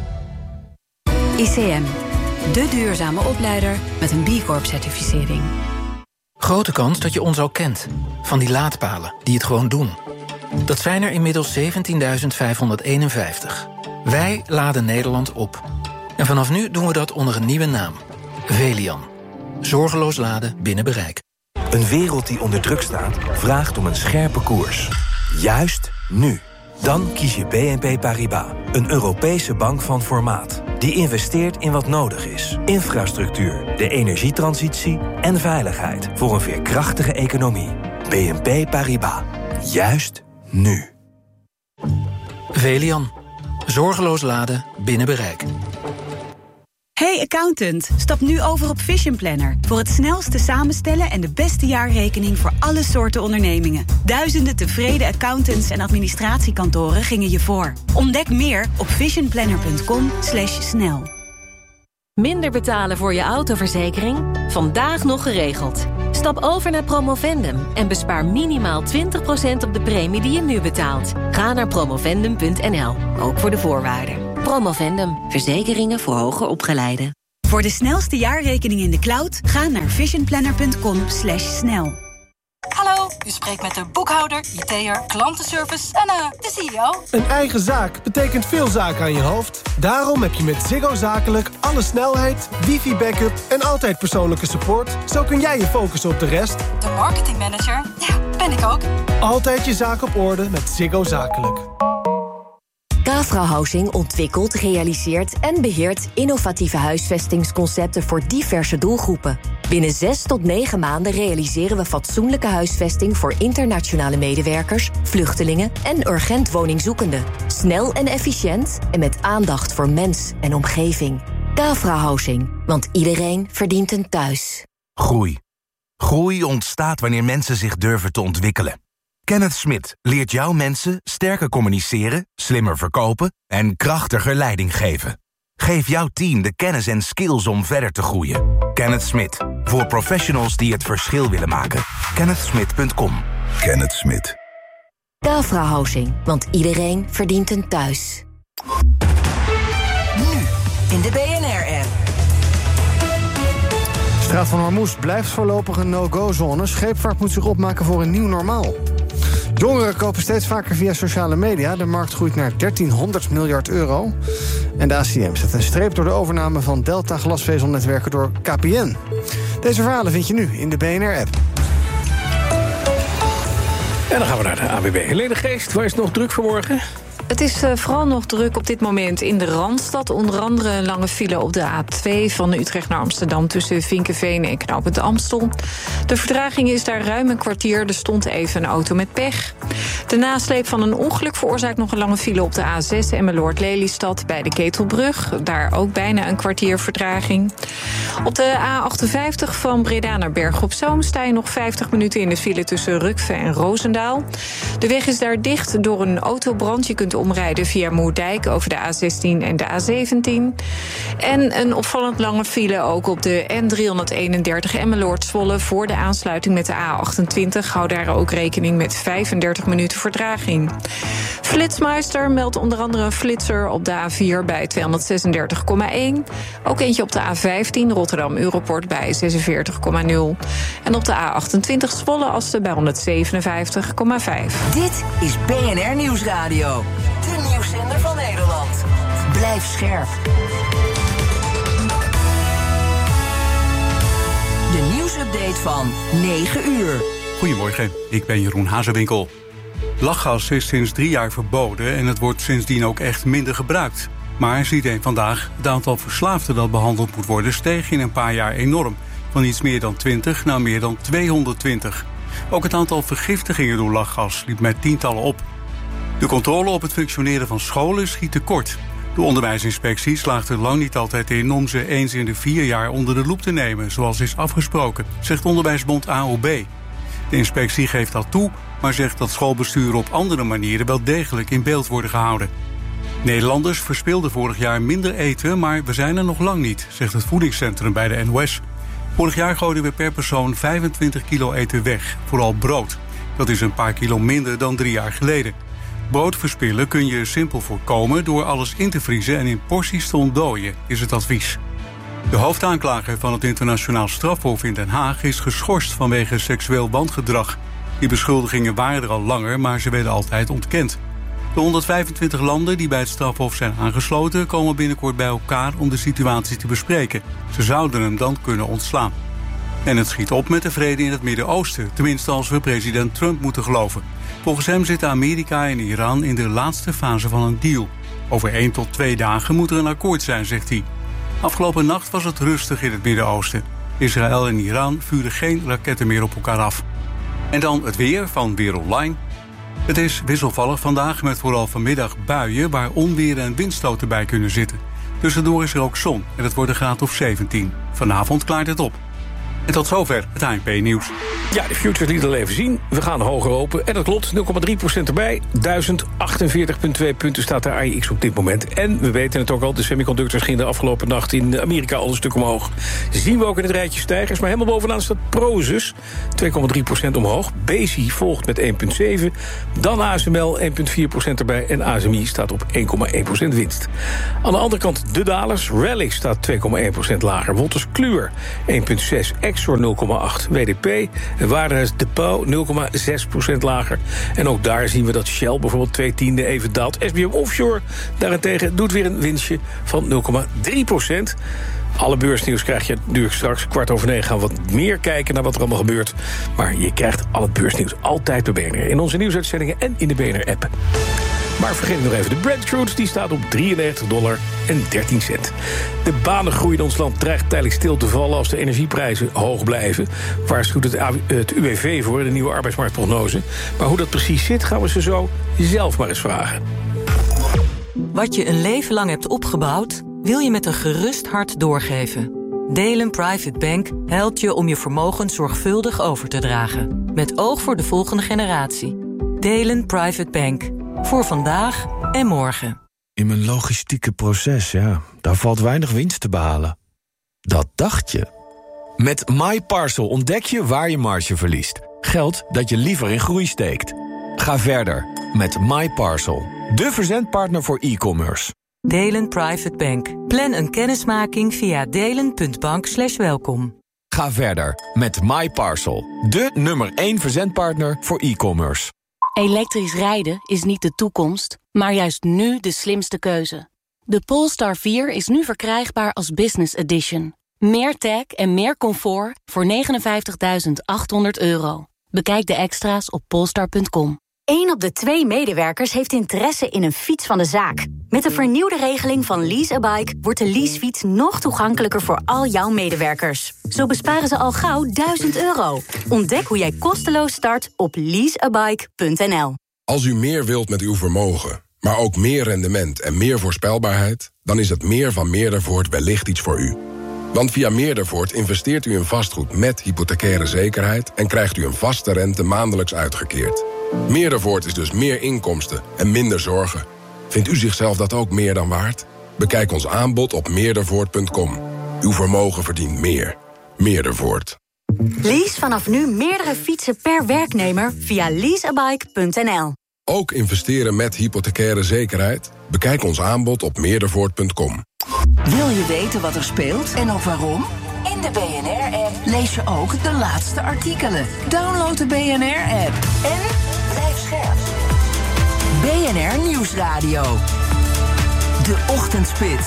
ICM. De duurzame opleider met een B Corp-certificering. Grote kans dat je ons al kent. Van die laadpalen die het gewoon doen. Dat zijn er inmiddels 17.551. Wij laden Nederland op. En vanaf nu doen we dat onder een nieuwe naam. Velian. Zorgeloos laden binnen bereik. Een wereld die onder druk staat, vraagt om een scherpe koers. Juist nu. Dan kies je BNP Paribas, een Europese bank van formaat. Die investeert in wat nodig is. Infrastructuur, de energietransitie en veiligheid voor een veerkrachtige economie. BNP Paribas. Juist nu. Velian. Zorgeloos laden binnen bereik. Hey accountant, stap nu over op Vision Planner. Voor het snelste samenstellen en de beste jaarrekening voor alle soorten ondernemingen. Duizenden tevreden accountants en administratiekantoren gingen je voor. Ontdek meer op visionplanner.com/snel. Minder betalen voor je autoverzekering? Vandaag nog geregeld. Stap over naar Promovendum en bespaar minimaal 20% op de premie die je nu betaalt. Ga naar promovendum.nl, ook voor de voorwaarden. Promovendum, verzekeringen voor hoger opgeleiden. Voor de snelste jaarrekening in de cloud, ga naar visionplanner.com/snel. Hallo, u spreekt met de boekhouder, IT'er, klantenservice en de CEO. Een eigen zaak betekent veel zaken aan je hoofd. Daarom heb je met Ziggo Zakelijk alle snelheid, wifi-backup en altijd persoonlijke support. Zo kun jij je focussen op de rest. De marketingmanager, ja, ben ik ook. Altijd je zaak op orde met Ziggo Zakelijk. Cafra Housing ontwikkelt, realiseert en beheert innovatieve huisvestingsconcepten voor diverse doelgroepen. Binnen 6 tot 9 maanden realiseren we fatsoenlijke huisvesting voor internationale medewerkers, vluchtelingen en urgent woningzoekenden. Snel en efficiënt en met aandacht voor mens en omgeving. Cafra Housing, want iedereen verdient een thuis. Groei. Groei ontstaat wanneer mensen zich durven te ontwikkelen. Kenneth Smit leert jouw mensen sterker communiceren, slimmer verkopen en krachtiger leiding geven. Geef jouw team de kennis en skills om verder te groeien. Kenneth Smit, voor professionals die het verschil willen maken. KennethSmit.com. Kenneth Smit. Cafra Housing, want iedereen verdient een thuis. Nu, in de BNR-app. Straat van Hormuz blijft voorlopig een no-go-zone. Scheepvaart moet zich opmaken voor een nieuw normaal. Jongeren kopen steeds vaker via sociale media. De markt groeit naar 1300 miljard euro. En de ACM zet een streep door de overname van Delta glasvezelnetwerken door KPN. Deze verhalen vind je nu in de BNR-app. En dan gaan we naar de ANWB. Helene Geest, waar is het nog druk vanmorgen? Het is vooral nog druk op dit moment in de Randstad. Onder andere een lange file op de A2 van Utrecht naar Amsterdam tussen Vinkeveen en Knooppunt Amstel. De vertraging is daar ruim een kwartier. Er stond even een auto met pech. De nasleep van een ongeluk veroorzaakt nog een lange file op de A6 Emmeloord-Lelystad bij de Ketelbrug. Daar ook bijna een kwartier vertraging. Op de A58 van Breda naar Bergen op Zoom sta je nog 50 minuten in de file tussen Rukve en Roosendaal. De weg is daar dicht door een autobrand. Je kunt omrijden via Moerdijk over de A16 en de A17. En een opvallend lange file ook op de N331 Emmeloord-Zwolle voor de aansluiting met de A28. Hou daar ook rekening met 35 minuten vertraging. Flitsmeister meldt onder andere een flitser op de A4 bij 236,1. Ook eentje op de A15 Rotterdam-Europort bij 46,0. En op de A28 Zwolle-Asten bij 157,5. Dit is BNR Nieuwsradio. De nieuwszender van Nederland. Blijf scherp. De nieuwsupdate van 9 uur. Goedemorgen, ik ben Jeroen Hazewinkel. Lachgas is sinds 3 jaar verboden en het wordt sindsdien ook echt minder gebruikt. Maar ziet een vandaag, het aantal verslaafden dat behandeld moet worden steeg in een paar jaar enorm. Van iets meer dan 20 naar meer dan 220. Ook het aantal vergiftigingen door lachgas liep met tientallen op. De controle op het functioneren van scholen schiet tekort. De onderwijsinspectie slaagt er lang niet altijd in om ze eens in de 4 jaar onder de loep te nemen, zoals is afgesproken, zegt onderwijsbond AOB. De inspectie geeft dat toe, maar zegt dat schoolbesturen op andere manieren wel degelijk in beeld worden gehouden. Nederlanders verspilden vorig jaar minder eten, maar we zijn er nog lang niet, zegt het voedingscentrum bij de NOS. Vorig jaar gooiden we per persoon 25 kilo eten weg, vooral brood. Dat is een paar kilo minder dan 3 jaar geleden. Brood verspillen kun je simpel voorkomen door alles in te vriezen en in porties te ontdooien, is het advies. De hoofdaanklager van het internationaal strafhof in Den Haag is geschorst vanwege seksueel wangedrag. Die beschuldigingen waren er al langer, maar ze werden altijd ontkend. De 125 landen die bij het strafhof zijn aangesloten komen binnenkort bij elkaar om de situatie te bespreken. Ze zouden hem dan kunnen ontslaan. En het schiet op met de vrede in het Midden-Oosten, tenminste als we president Trump moeten geloven. Volgens hem zitten Amerika en Iran in de laatste fase van een deal. Over 1 tot 2 dagen moet er een akkoord zijn, zegt hij. Afgelopen nacht was het rustig in het Midden-Oosten. Israël en Iran vuren geen raketten meer op elkaar af. En dan het weer van Weer Online. Het is wisselvallig vandaag met vooral vanmiddag buien waar onweer en windstoten bij kunnen zitten. Tussendoor is er ook zon en het wordt een graad of 17. Vanavond klaart het op. En tot zover het ANP-nieuws. Ja, de futures lieten al even zien. We gaan hoger open. En dat klopt, 0,3% erbij. 1048,2 punten staat de AIX op dit moment. En we weten het ook al, de semiconductors gingen de afgelopen nacht in Amerika al een stuk omhoog. Zien we ook in het rijtje stijgers. Maar helemaal bovenaan staat Prosus, 2,3% omhoog. Besi volgt met 1,7. Dan ASML, 1,4% erbij. En ASMI staat op 1,1% winst. Aan de andere kant de dalers. Relic staat 2,1% lager. Wolters Kluwer, 1,6. Exor 0,8. WDP en Waardehuis Depot 0,6% lager. En ook daar zien we dat Shell bijvoorbeeld 2/10 even daalt. SBM Offshore daarentegen doet weer een winstje van 0,3%. Alle beursnieuws krijg je natuurlijk straks 8:15. Gaan we wat meer kijken naar wat er allemaal gebeurt. Maar je krijgt al het beursnieuws altijd bij BNR. In onze nieuwsuitzendingen en in de BNR-app. Maar vergeet nog even de Brent Crude, die staat op $93,13. De banengroei in ons land dreigt tijdelijk stil te vallen als de energieprijzen hoog blijven. Waarschuwt het UWV voor in de nieuwe arbeidsmarktprognose. Maar hoe dat precies zit, gaan we ze zo zelf maar eens vragen. Wat je een leven lang hebt opgebouwd, wil je met een gerust hart doorgeven. Delen Private Bank helpt je om je vermogen zorgvuldig over te dragen. Met oog voor de volgende generatie. Delen Private Bank. Voor vandaag en morgen. In mijn logistieke proces, daar valt weinig winst te behalen. Dat dacht je. Met MyParcel ontdek je waar je marge verliest. Geld dat je liever in groei steekt. Ga verder met MyParcel. De verzendpartner voor e-commerce. Delen Private Bank. Plan een kennismaking via delen.bank/welkom. Ga verder met MyParcel. De nummer 1 verzendpartner voor e-commerce. Elektrisch rijden is niet de toekomst, maar juist nu de slimste keuze. De Polestar 4 is nu verkrijgbaar als Business Edition. Meer tech en meer comfort voor €59.800. Bekijk de extra's op polestar.com. 1 op de 2 medewerkers heeft interesse in een fiets van de zaak. Met de vernieuwde regeling van Lease a Bike wordt de leasefiets nog toegankelijker voor al jouw medewerkers. Zo besparen ze al gauw €1.000. Ontdek hoe jij kosteloos start op leaseabike.nl. Als u meer wilt met uw vermogen, maar ook meer rendement en meer voorspelbaarheid, dan is het meer van Meerdervoort wellicht iets voor u. Want via Meerdervoort investeert u in vastgoed met hypothecaire zekerheid en krijgt u een vaste rente maandelijks uitgekeerd. Meerdervoort is dus meer inkomsten en minder zorgen. Vindt u zichzelf dat ook meer dan waard? Bekijk ons aanbod op meerdervoort.com. Uw vermogen verdient meer. Meerdervoort. Lease vanaf nu meerdere fietsen per werknemer via leaseabike.nl. Ook investeren met hypothecaire zekerheid? Bekijk ons aanbod op meerdervoort.com. Wil je weten wat er speelt en ook waarom? In de BNR-app lees je ook de laatste artikelen. Download de BNR-app en blijf scherp. BNR Nieuwsradio. De Ochtendspits.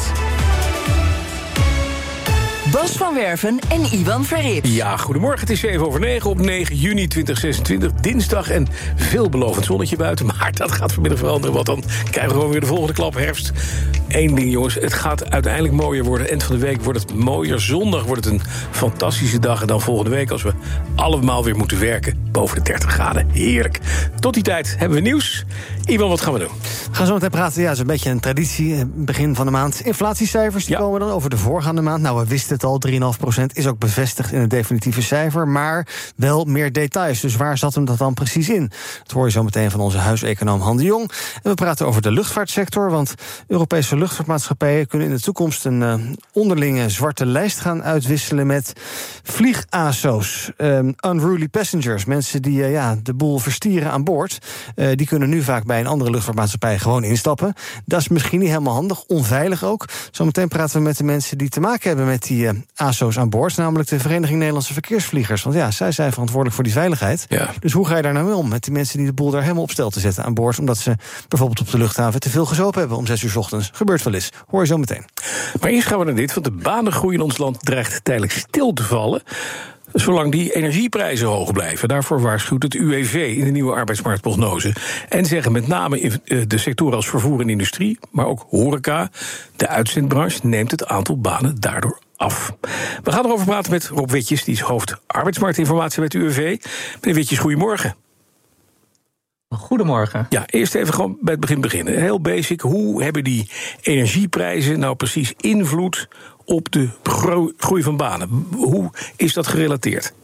Bas van Werven en Iwan Verrips. Ja, goedemorgen. Het is 7:07 op 9 juni 2026. Dinsdag en veelbelovend zonnetje buiten. Maar dat gaat vanmiddag veranderen, want dan krijgen we gewoon weer de volgende klap herfst. Eén ding, jongens. Het gaat uiteindelijk mooier worden. Eind van de week wordt het mooier. Zondag wordt het een fantastische dag. En dan volgende week, als we allemaal weer moeten werken, boven de 30 graden. Heerlijk. Tot die tijd hebben we nieuws. Iwan, wat gaan we doen? We gaan zo meteen praten. Ja, het is een beetje een traditie. Begin van de maand. Inflatiecijfers die komen dan over de voorgaande maand. Nou, we wisten het al. 3,5% is ook bevestigd in het definitieve cijfer. Maar wel meer details. Dus waar zat hem dat dan precies in? Dat hoor je zo meteen van onze huiseconoom Han de Jong. En we praten over de luchtvaartsector. Want Europese luchtvaartmaatschappijen kunnen in de toekomst een onderlinge zwarte lijst gaan uitwisselen met vlieg-ASO's. Unruly passengers. Mensen die de boel verstieren aan boord. Die kunnen nu vaak bij een andere luchtvaartmaatschappij gewoon instappen. Dat is misschien niet helemaal handig. Onveilig ook. Zometeen praten we met de mensen die te maken hebben met die ASO's aan boord, namelijk de Vereniging Nederlandse Verkeersvliegers. Want ja, zij zijn verantwoordelijk voor die veiligheid. Ja. Dus hoe ga je daar nou mee om met die mensen die de boel daar helemaal op stel te zetten aan boord, omdat ze bijvoorbeeld op de luchthaven te veel gezopen hebben om 6 uur 's ochtends? Gebeurt wel eens. Hoor je zo meteen. Maar eerst gaan we naar dit, want de banengroei in ons land dreigt tijdelijk stil te vallen. zolang die energieprijzen hoog blijven. Daarvoor waarschuwt het UWV in de nieuwe arbeidsmarktprognose. En zeggen met name in de sectoren als vervoer en industrie, maar ook horeca, de uitzendbranche, neemt het aantal banen daardoor af. We gaan erover praten met Rob Witjes, die is hoofd arbeidsmarktinformatie bij het UWV. Meneer Witjes, goedemorgen. Goedemorgen. Ja, eerst even gewoon bij het begin beginnen. Heel basic, hoe hebben die energieprijzen nou precies invloed op de groei van banen? Hoe is dat gerelateerd?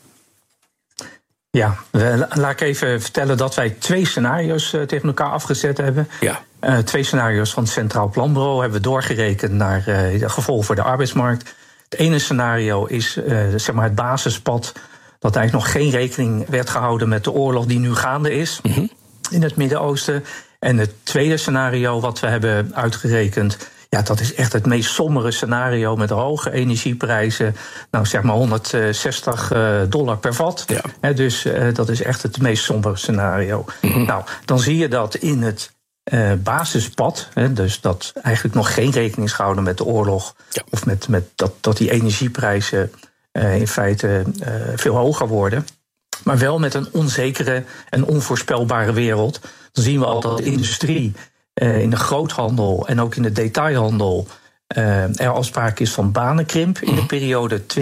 Ja, laat ik even vertellen dat wij 2 scenario's tegen elkaar afgezet hebben. Ja. 2 scenario's van het Centraal Planbureau hebben we doorgerekend naar de gevolgen voor de arbeidsmarkt. Het ene scenario is zeg maar het basispad, dat eigenlijk nog geen rekening werd gehouden met de oorlog die nu gaande is in het Midden-Oosten. En het tweede scenario wat we hebben uitgerekend, ja, dat is echt het meest sombere scenario met hoge energieprijzen. Nou, zeg maar $160 per vat. Ja. Dus dat is echt het meest sombere scenario. Nou, dan zie je dat in het basispad, dus dat eigenlijk nog geen rekening is gehouden met de oorlog, of met dat die energieprijzen in feite veel hoger worden, maar wel met een onzekere en onvoorspelbare wereld. Dan zien we al dat de industrie, in de groothandel en ook in de detailhandel er al sprake is van banenkrimp in de periode 2026-2028.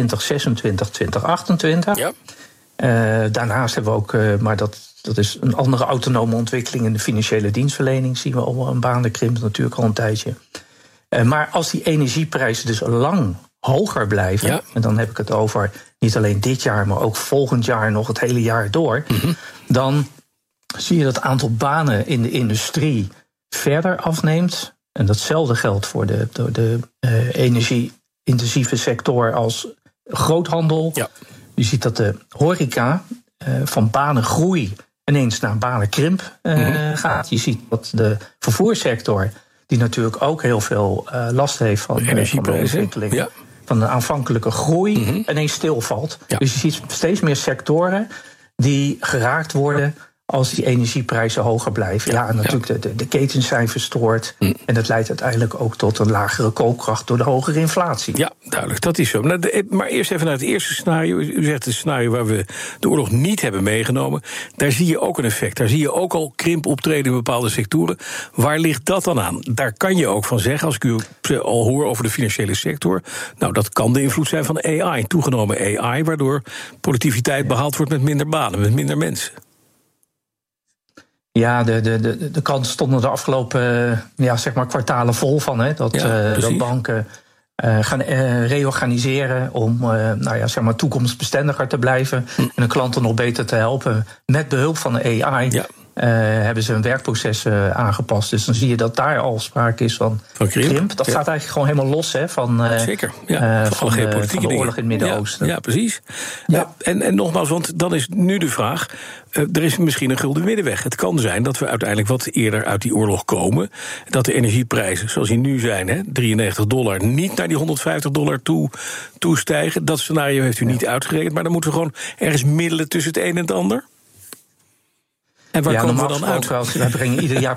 Ja. Daarnaast hebben we ook, maar dat is een andere autonome ontwikkeling in de financiële dienstverlening, zien we al een banenkrimp natuurlijk al een tijdje. Maar als die energieprijzen dus lang hoger blijven, en dan heb ik het over niet alleen dit jaar, maar ook volgend jaar nog het hele jaar door, dan zie je dat het aantal banen in de industrie verder afneemt. En datzelfde geldt voor de energie-intensieve sector als groothandel. Ja. Je ziet dat de horeca van banengroei ineens naar banenkrimp gaat. Je ziet dat de vervoerssector, die natuurlijk ook heel veel last heeft van de ontwikkeling, van de aanvankelijke groei, ineens stilvalt. Ja. Dus je ziet steeds meer sectoren die geraakt worden als die energieprijzen hoger blijven. Ja, en natuurlijk de ketens zijn verstoord. En dat leidt uiteindelijk ook tot een lagere koopkracht door de hogere inflatie. Ja, duidelijk, dat is zo. Maar eerst even naar het eerste scenario. U zegt het scenario waar we de oorlog niet hebben meegenomen. Daar zie je ook een effect. Daar zie je ook al krimp optreden in bepaalde sectoren. Waar ligt dat dan aan? Daar kan je ook van zeggen, als ik u al hoor over de financiële sector, nou, dat kan de invloed zijn van AI, toegenomen AI, waardoor productiviteit behaald wordt met minder banen, met minder mensen. Ja, de kranten stonden de afgelopen zeg maar kwartalen vol van, hè, dat banken gaan reorganiseren om zeg maar toekomstbestendiger te blijven en de klanten nog beter te helpen met behulp van de AI. Ja. Hebben ze een werkproces aangepast. Dus dan zie je dat daar al sprake is van krimp. Dat staat eigenlijk gewoon helemaal los van de oorlog in het Midden-Oosten. Ja, precies. Ja. En nogmaals, want dan is nu de vraag, er is misschien een gulden middenweg. Het kan zijn dat we uiteindelijk wat eerder uit die oorlog komen, dat de energieprijzen, zoals die nu zijn, $93, niet naar die $150 toestijgen. Dat scenario heeft u niet uitgerekend, maar dan moeten we gewoon ergens middelen tussen het een en het ander. En waar komen we dan uit? Wij brengen ieder jaar.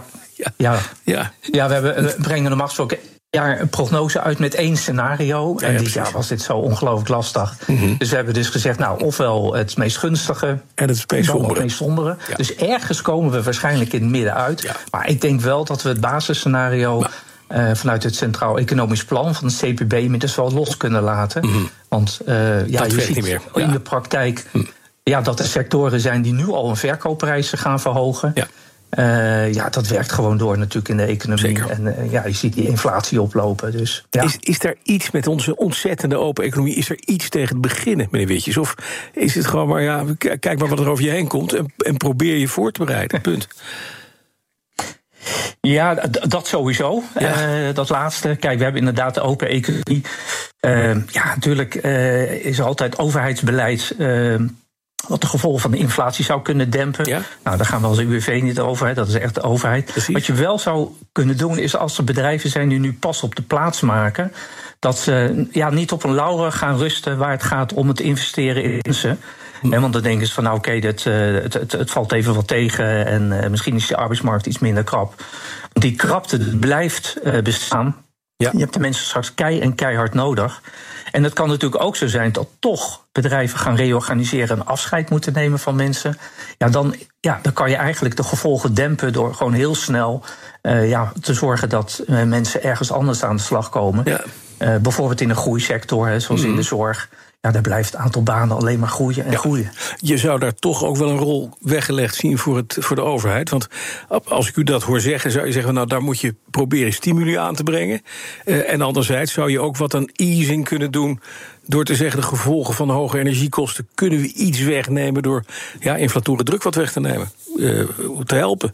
We brengen normaal gesproken jaar een prognose uit met 1 scenario. En dit jaar was dit zo ongelooflijk lastig. Dus we hebben dus gezegd, nou, ofwel het meest gunstige en het meest sombere. Ja. Dus ergens komen we waarschijnlijk in het midden uit. Ja. Maar ik denk wel dat we het basisscenario vanuit het Centraal Economisch Plan van het CPB inmiddels wel los kunnen laten. Want je ziet niet meer. In de praktijk dat er sectoren zijn die nu al hun verkoopprijzen gaan verhogen. Ja. Dat werkt gewoon door natuurlijk in de economie. Zeker. En je ziet die inflatie oplopen. Dus, Is er iets met onze ontzettende open economie, is er iets tegen het beginnen, meneer Witjes? Of is het gewoon maar, kijk maar wat er over je heen komt en probeer je voor te bereiden, punt? Ja, dat sowieso. Ja. Dat laatste. Kijk, we hebben inderdaad de open economie. Natuurlijk is er altijd overheidsbeleid wat de gevolgen van de inflatie zou kunnen dempen. Ja. Nou, daar gaan we als UWV niet over. Dat is echt de overheid. Precies. Wat je wel zou kunnen doen, is als er bedrijven zijn die nu pas op de plaats maken, dat ze niet op een lauren gaan rusten waar het gaat om het investeren in mensen. Want dan denken ze van, nou oké, het valt even wat tegen en misschien is de arbeidsmarkt iets minder krap. Die krapte blijft bestaan. Ja. Je hebt de mensen straks keihard nodig. En het kan natuurlijk ook zo zijn dat toch bedrijven gaan reorganiseren en afscheid moeten nemen van mensen. Dan kan je eigenlijk de gevolgen dempen door gewoon heel snel te zorgen dat mensen ergens anders aan de slag komen. Ja. Bijvoorbeeld in een groeisector, zoals in de zorg. Ja, daar blijft het aantal banen alleen maar groeien en groeien. Je zou daar toch ook wel een rol weggelegd zien voor de overheid. Want als ik u dat hoor zeggen, zou je zeggen, nou, daar moet je proberen stimuli aan te brengen. En anderzijds zou je ook wat aan easing kunnen doen door te zeggen, de gevolgen van de hoge energiekosten kunnen we iets wegnemen door inflatoren druk wat weg te nemen, te helpen.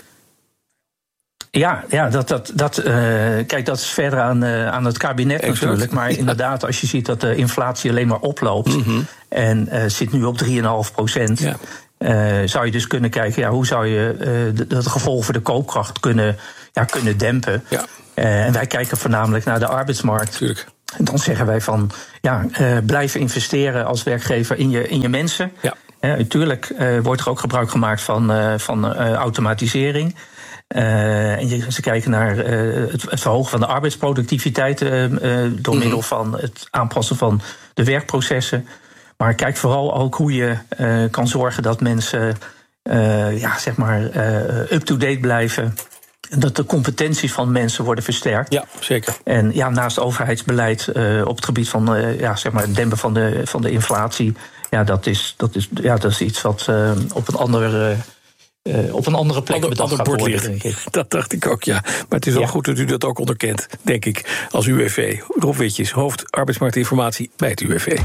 Ja, kijk, dat is verder aan het kabinet natuurlijk. Maar inderdaad, als je ziet dat de inflatie alleen maar oploopt en zit nu op 3,5%. Zou je dus kunnen kijken, hoe zou je de gevolgen voor de koopkracht kunnen dempen. Ja. En wij kijken voornamelijk naar de arbeidsmarkt. Tuurlijk. En dan zeggen wij van, blijf investeren als werkgever in je mensen. Ja. Natuurlijk wordt er ook gebruik gemaakt van automatisering. En ze kijken naar het verhogen van de arbeidsproductiviteit door middel van het aanpassen van de werkprocessen. Maar kijk vooral ook hoe je kan zorgen dat mensen up-to-date blijven. En dat de competenties van mensen worden versterkt. Ja, zeker. En naast overheidsbeleid op het gebied van het dempen van de inflatie. Dat is iets wat op een andere plek bedacht gaat worden, denk ik. Dat dacht ik ook, ja. Maar het is wel goed dat u dat ook onderkent, denk ik, als UWV. Rob Witjes, hoofd arbeidsmarktinformatie bij het UWV.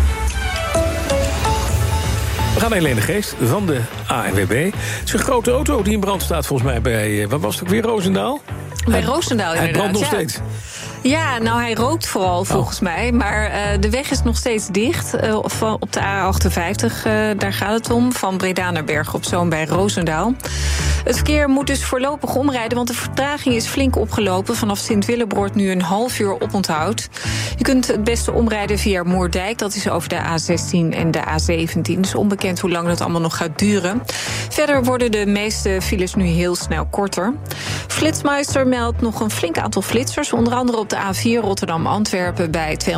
We gaan naar Helene Geest van de ANWB. Het is een grote auto die in brand staat volgens mij bij, wat was het ook weer, Roosendaal? Bij Roosendaal, inderdaad. Hij brandt nog steeds. Ja, nou, hij rookt vooral volgens mij. Maar de weg is nog steeds dicht. Op de A58, daar gaat het om. Van Breda naar Bergen op Zoom bij Roosendaal. Het verkeer moet dus voorlopig omrijden, want de vertraging is flink opgelopen. Vanaf Sint-Willebroord nu een half uur oponthoud. Je kunt het beste omrijden via Moerdijk. Dat is over de A16 en de A17. Het is onbekend hoe lang dat allemaal nog gaat duren. Verder worden de meeste files nu heel snel korter. Flitsmeister meldt nog een flink aantal flitsers. Onder andere op de A4 Rotterdam-Antwerpen bij 237,6.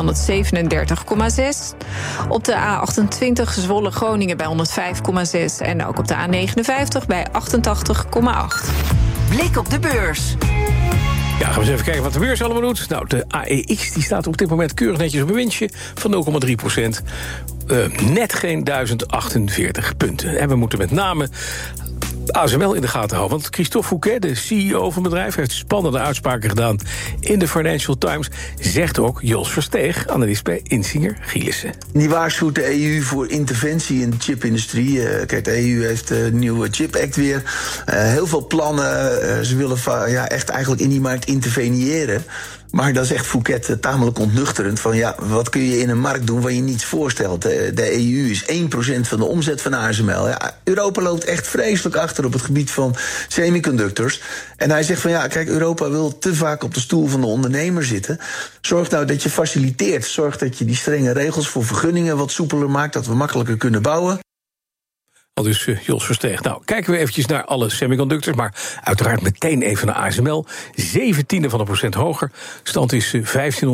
Op de A28 Zwolle-Groningen bij 105,6. En ook op de A59 bij 88,8. Blik op de beurs. Ja, gaan we eens even kijken wat de beurs allemaal doet. Nou, de AEX die staat op dit moment keurig netjes op een winstje van 0,3%. Net geen 1048 punten. En we moeten met name ASML in de gaten houden. Want Christophe Fouquet, de CEO van het bedrijf, heeft spannende uitspraken gedaan in de Financial Times. Zegt ook Jos Versteeg, analist bij Insinger Gielissen. Die waarschuwt de EU voor interventie in de chipindustrie. Kijk, de EU heeft de nieuwe Chip Act weer. Heel veel plannen. Ze willen echt eigenlijk in die markt interveneren. Maar dat is echt Fouquet tamelijk ontnuchterend. Van wat kun je in een markt doen waar je niets voorstelt? De EU is 1% van de omzet van ASML. Ja, Europa loopt echt vreselijk achter op het gebied van semiconductors. En hij zegt van kijk, Europa wil te vaak op de stoel van de ondernemer zitten. Zorg nou dat je faciliteert. Zorg dat je die strenge regels voor vergunningen wat soepeler maakt. Dat we makkelijker kunnen bouwen. Al dus Jos Versteeg. Nou, kijken we eventjes naar alle semiconductors, maar uiteraard meteen even naar ASML. 0,17% hoger. Stand is 1524,4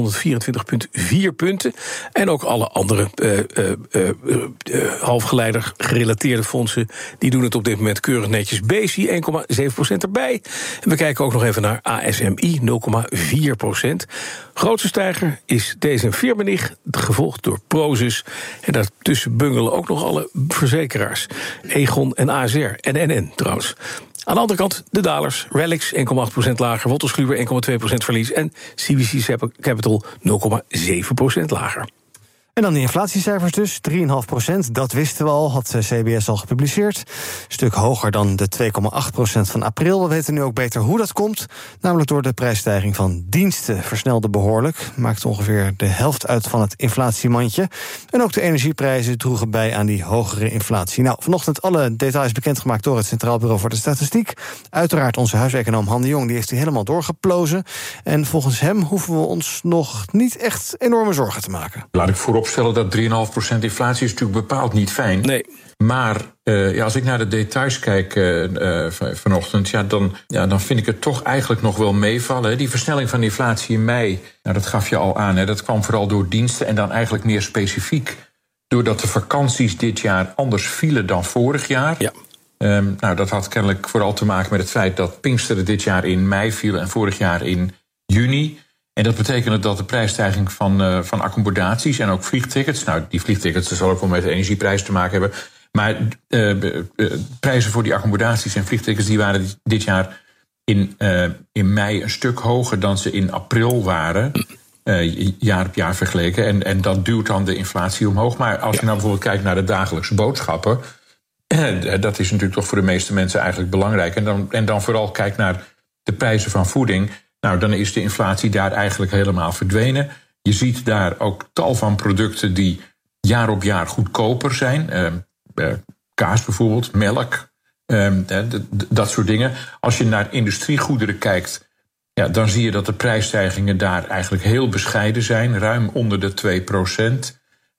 punten. En ook alle andere halfgeleider gerelateerde fondsen, die doen het op dit moment keurig netjes. BESI 1,7% erbij. En we kijken ook nog even naar ASMI 0,4%. Grootste stijger is DSM-Firmenich, gevolgd door Prosus. En daartussen bungelen ook nog alle verzekeraars. Egon en ASR en NN trouwens. Aan de andere kant de dalers. Relics 1,8% lager, Wolters Kluwer 1,2% verlies en CBC Capital 0,7% lager. En dan de inflatiecijfers dus, 3,5%. Dat wisten we al, had CBS al gepubliceerd. Een stuk hoger dan de 2,8% van april. We weten nu ook beter hoe dat komt. Namelijk door de prijsstijging van diensten versnelde behoorlijk. Maakt ongeveer de helft uit van het inflatiemandje. En ook de energieprijzen droegen bij aan die hogere inflatie. Nou, vanochtend alle details bekendgemaakt door het Centraal Bureau voor de Statistiek. Uiteraard onze huiseconoom Han de Jong, die heeft die helemaal doorgeplozen. En volgens hem hoeven we ons nog niet echt enorme zorgen te maken. Laat ik voorop vooropstellen dat 3,5% inflatie is natuurlijk bepaald niet fijn. Nee. Maar als ik naar de details kijk vanochtend, dan vind ik het toch eigenlijk nog wel meevallen. Die versnelling van de inflatie in mei, dat gaf je al aan. Dat kwam vooral door diensten en dan eigenlijk meer specifiek doordat de vakanties dit jaar anders vielen dan vorig jaar. Ja. Dat had kennelijk vooral te maken met het feit dat Pinksteren dit jaar in mei viel en vorig jaar in juni. En dat betekende dat de prijsstijging van accommodaties en ook vliegtickets, die vliegtickets, dat zal ook wel met de energieprijs te maken hebben. Maar prijzen voor die accommodaties en vliegtickets die waren dit jaar in mei een stuk hoger dan ze in april waren. Jaar op jaar vergeleken. En dat duwt dan de inflatie omhoog. Maar als je nou bijvoorbeeld kijkt naar de dagelijkse boodschappen, dat is natuurlijk toch voor de meeste mensen eigenlijk belangrijk. En dan vooral kijkt naar de prijzen van voeding. Dan is de inflatie daar eigenlijk helemaal verdwenen. Je ziet daar ook tal van producten die jaar op jaar goedkoper zijn. Kaas bijvoorbeeld, melk, dat soort dingen. Als je naar industriegoederen kijkt, dan zie je dat de prijsstijgingen daar eigenlijk heel bescheiden zijn. Ruim onder de 2%.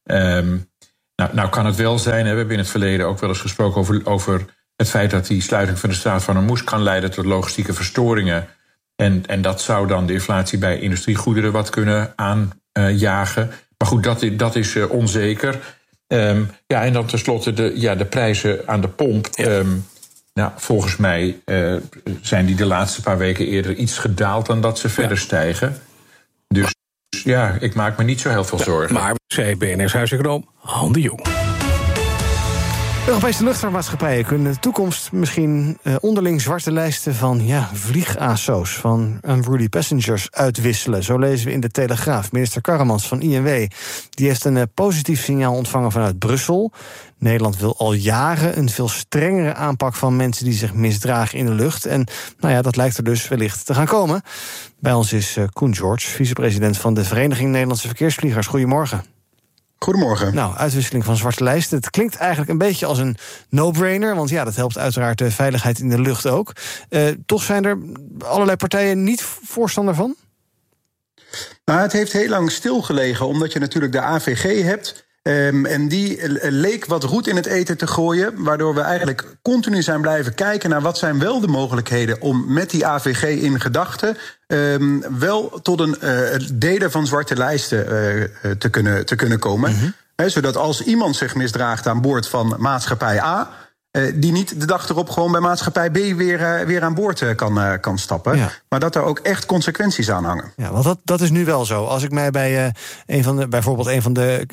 Nou kan het wel zijn, we hebben in het verleden ook wel eens gesproken over het feit dat die sluiting van de Straat van Hormuz kan leiden tot logistieke verstoringen. En dat zou dan de inflatie bij industriegoederen wat kunnen aanjagen. Maar goed, dat is onzeker. En dan tenslotte de prijzen aan de pomp. Volgens mij zijn die de laatste paar weken eerder iets gedaald dan dat ze verder stijgen. Dus ik maak me niet zo heel veel zorgen. Maar, zei BNR's huiseconoom Han de Jong. Europese luchtvaartmaatschappijen kunnen in de toekomst misschien onderling zwarte lijsten van vlieg-ASO's, van unruly passengers uitwisselen. Zo lezen we in de Telegraaf. Minister Karremans van INW die heeft een positief signaal ontvangen vanuit Brussel. Nederland wil al jaren een veel strengere aanpak van mensen die zich misdragen in de lucht. En dat lijkt er dus wellicht te gaan komen. Bij ons is Koen George, vicepresident van de Vereniging Nederlandse Verkeersvliegers. Goedemorgen. Goedemorgen. Uitwisseling van zwarte lijsten. Het klinkt eigenlijk een beetje als een no-brainer, want dat helpt uiteraard de veiligheid in de lucht ook. Toch zijn er allerlei partijen niet voorstander van? Nou, het heeft heel lang stilgelegen, omdat je natuurlijk de AVG hebt. En die leek wat roet in het eten te gooien, waardoor we eigenlijk continu zijn blijven kijken naar wat zijn wel de mogelijkheden om met die AVG in gedachten wel tot een delen van zwarte lijsten te kunnen komen. Mm-hmm. Zodat als iemand zich misdraagt aan boord van maatschappij A, die niet de dag erop gewoon bij maatschappij B weer aan boord kan stappen. Ja. Maar dat er ook echt consequenties aan hangen. Ja, want dat is nu wel zo. Als ik mij bij bijvoorbeeld een van de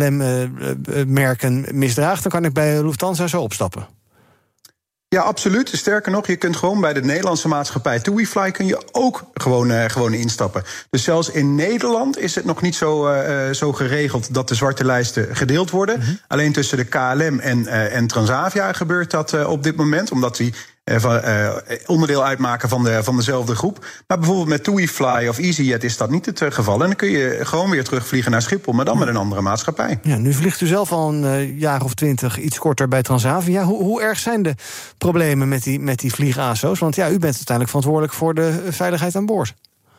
KLM-merken misdraag, dan kan ik bij Lufthansa zo opstappen. Ja, absoluut. Sterker nog, je kunt gewoon bij de Nederlandse maatschappij TuiFly kun je ook gewoon instappen. Dus zelfs in Nederland is het nog niet zo geregeld dat de zwarte lijsten gedeeld worden. Mm-hmm. Alleen tussen de KLM en Transavia gebeurt dat op dit moment, omdat die onderdeel uitmaken van dezelfde groep. Maar bijvoorbeeld met TuiFly of EasyJet is dat niet het geval. En dan kun je gewoon weer terugvliegen naar Schiphol, maar dan met een andere maatschappij. Ja, nu vliegt u zelf al een jaar of 20, iets korter bij Transavia. Hoe erg zijn de problemen met die vlieg-ASO's? Want u bent uiteindelijk verantwoordelijk voor de veiligheid aan boord.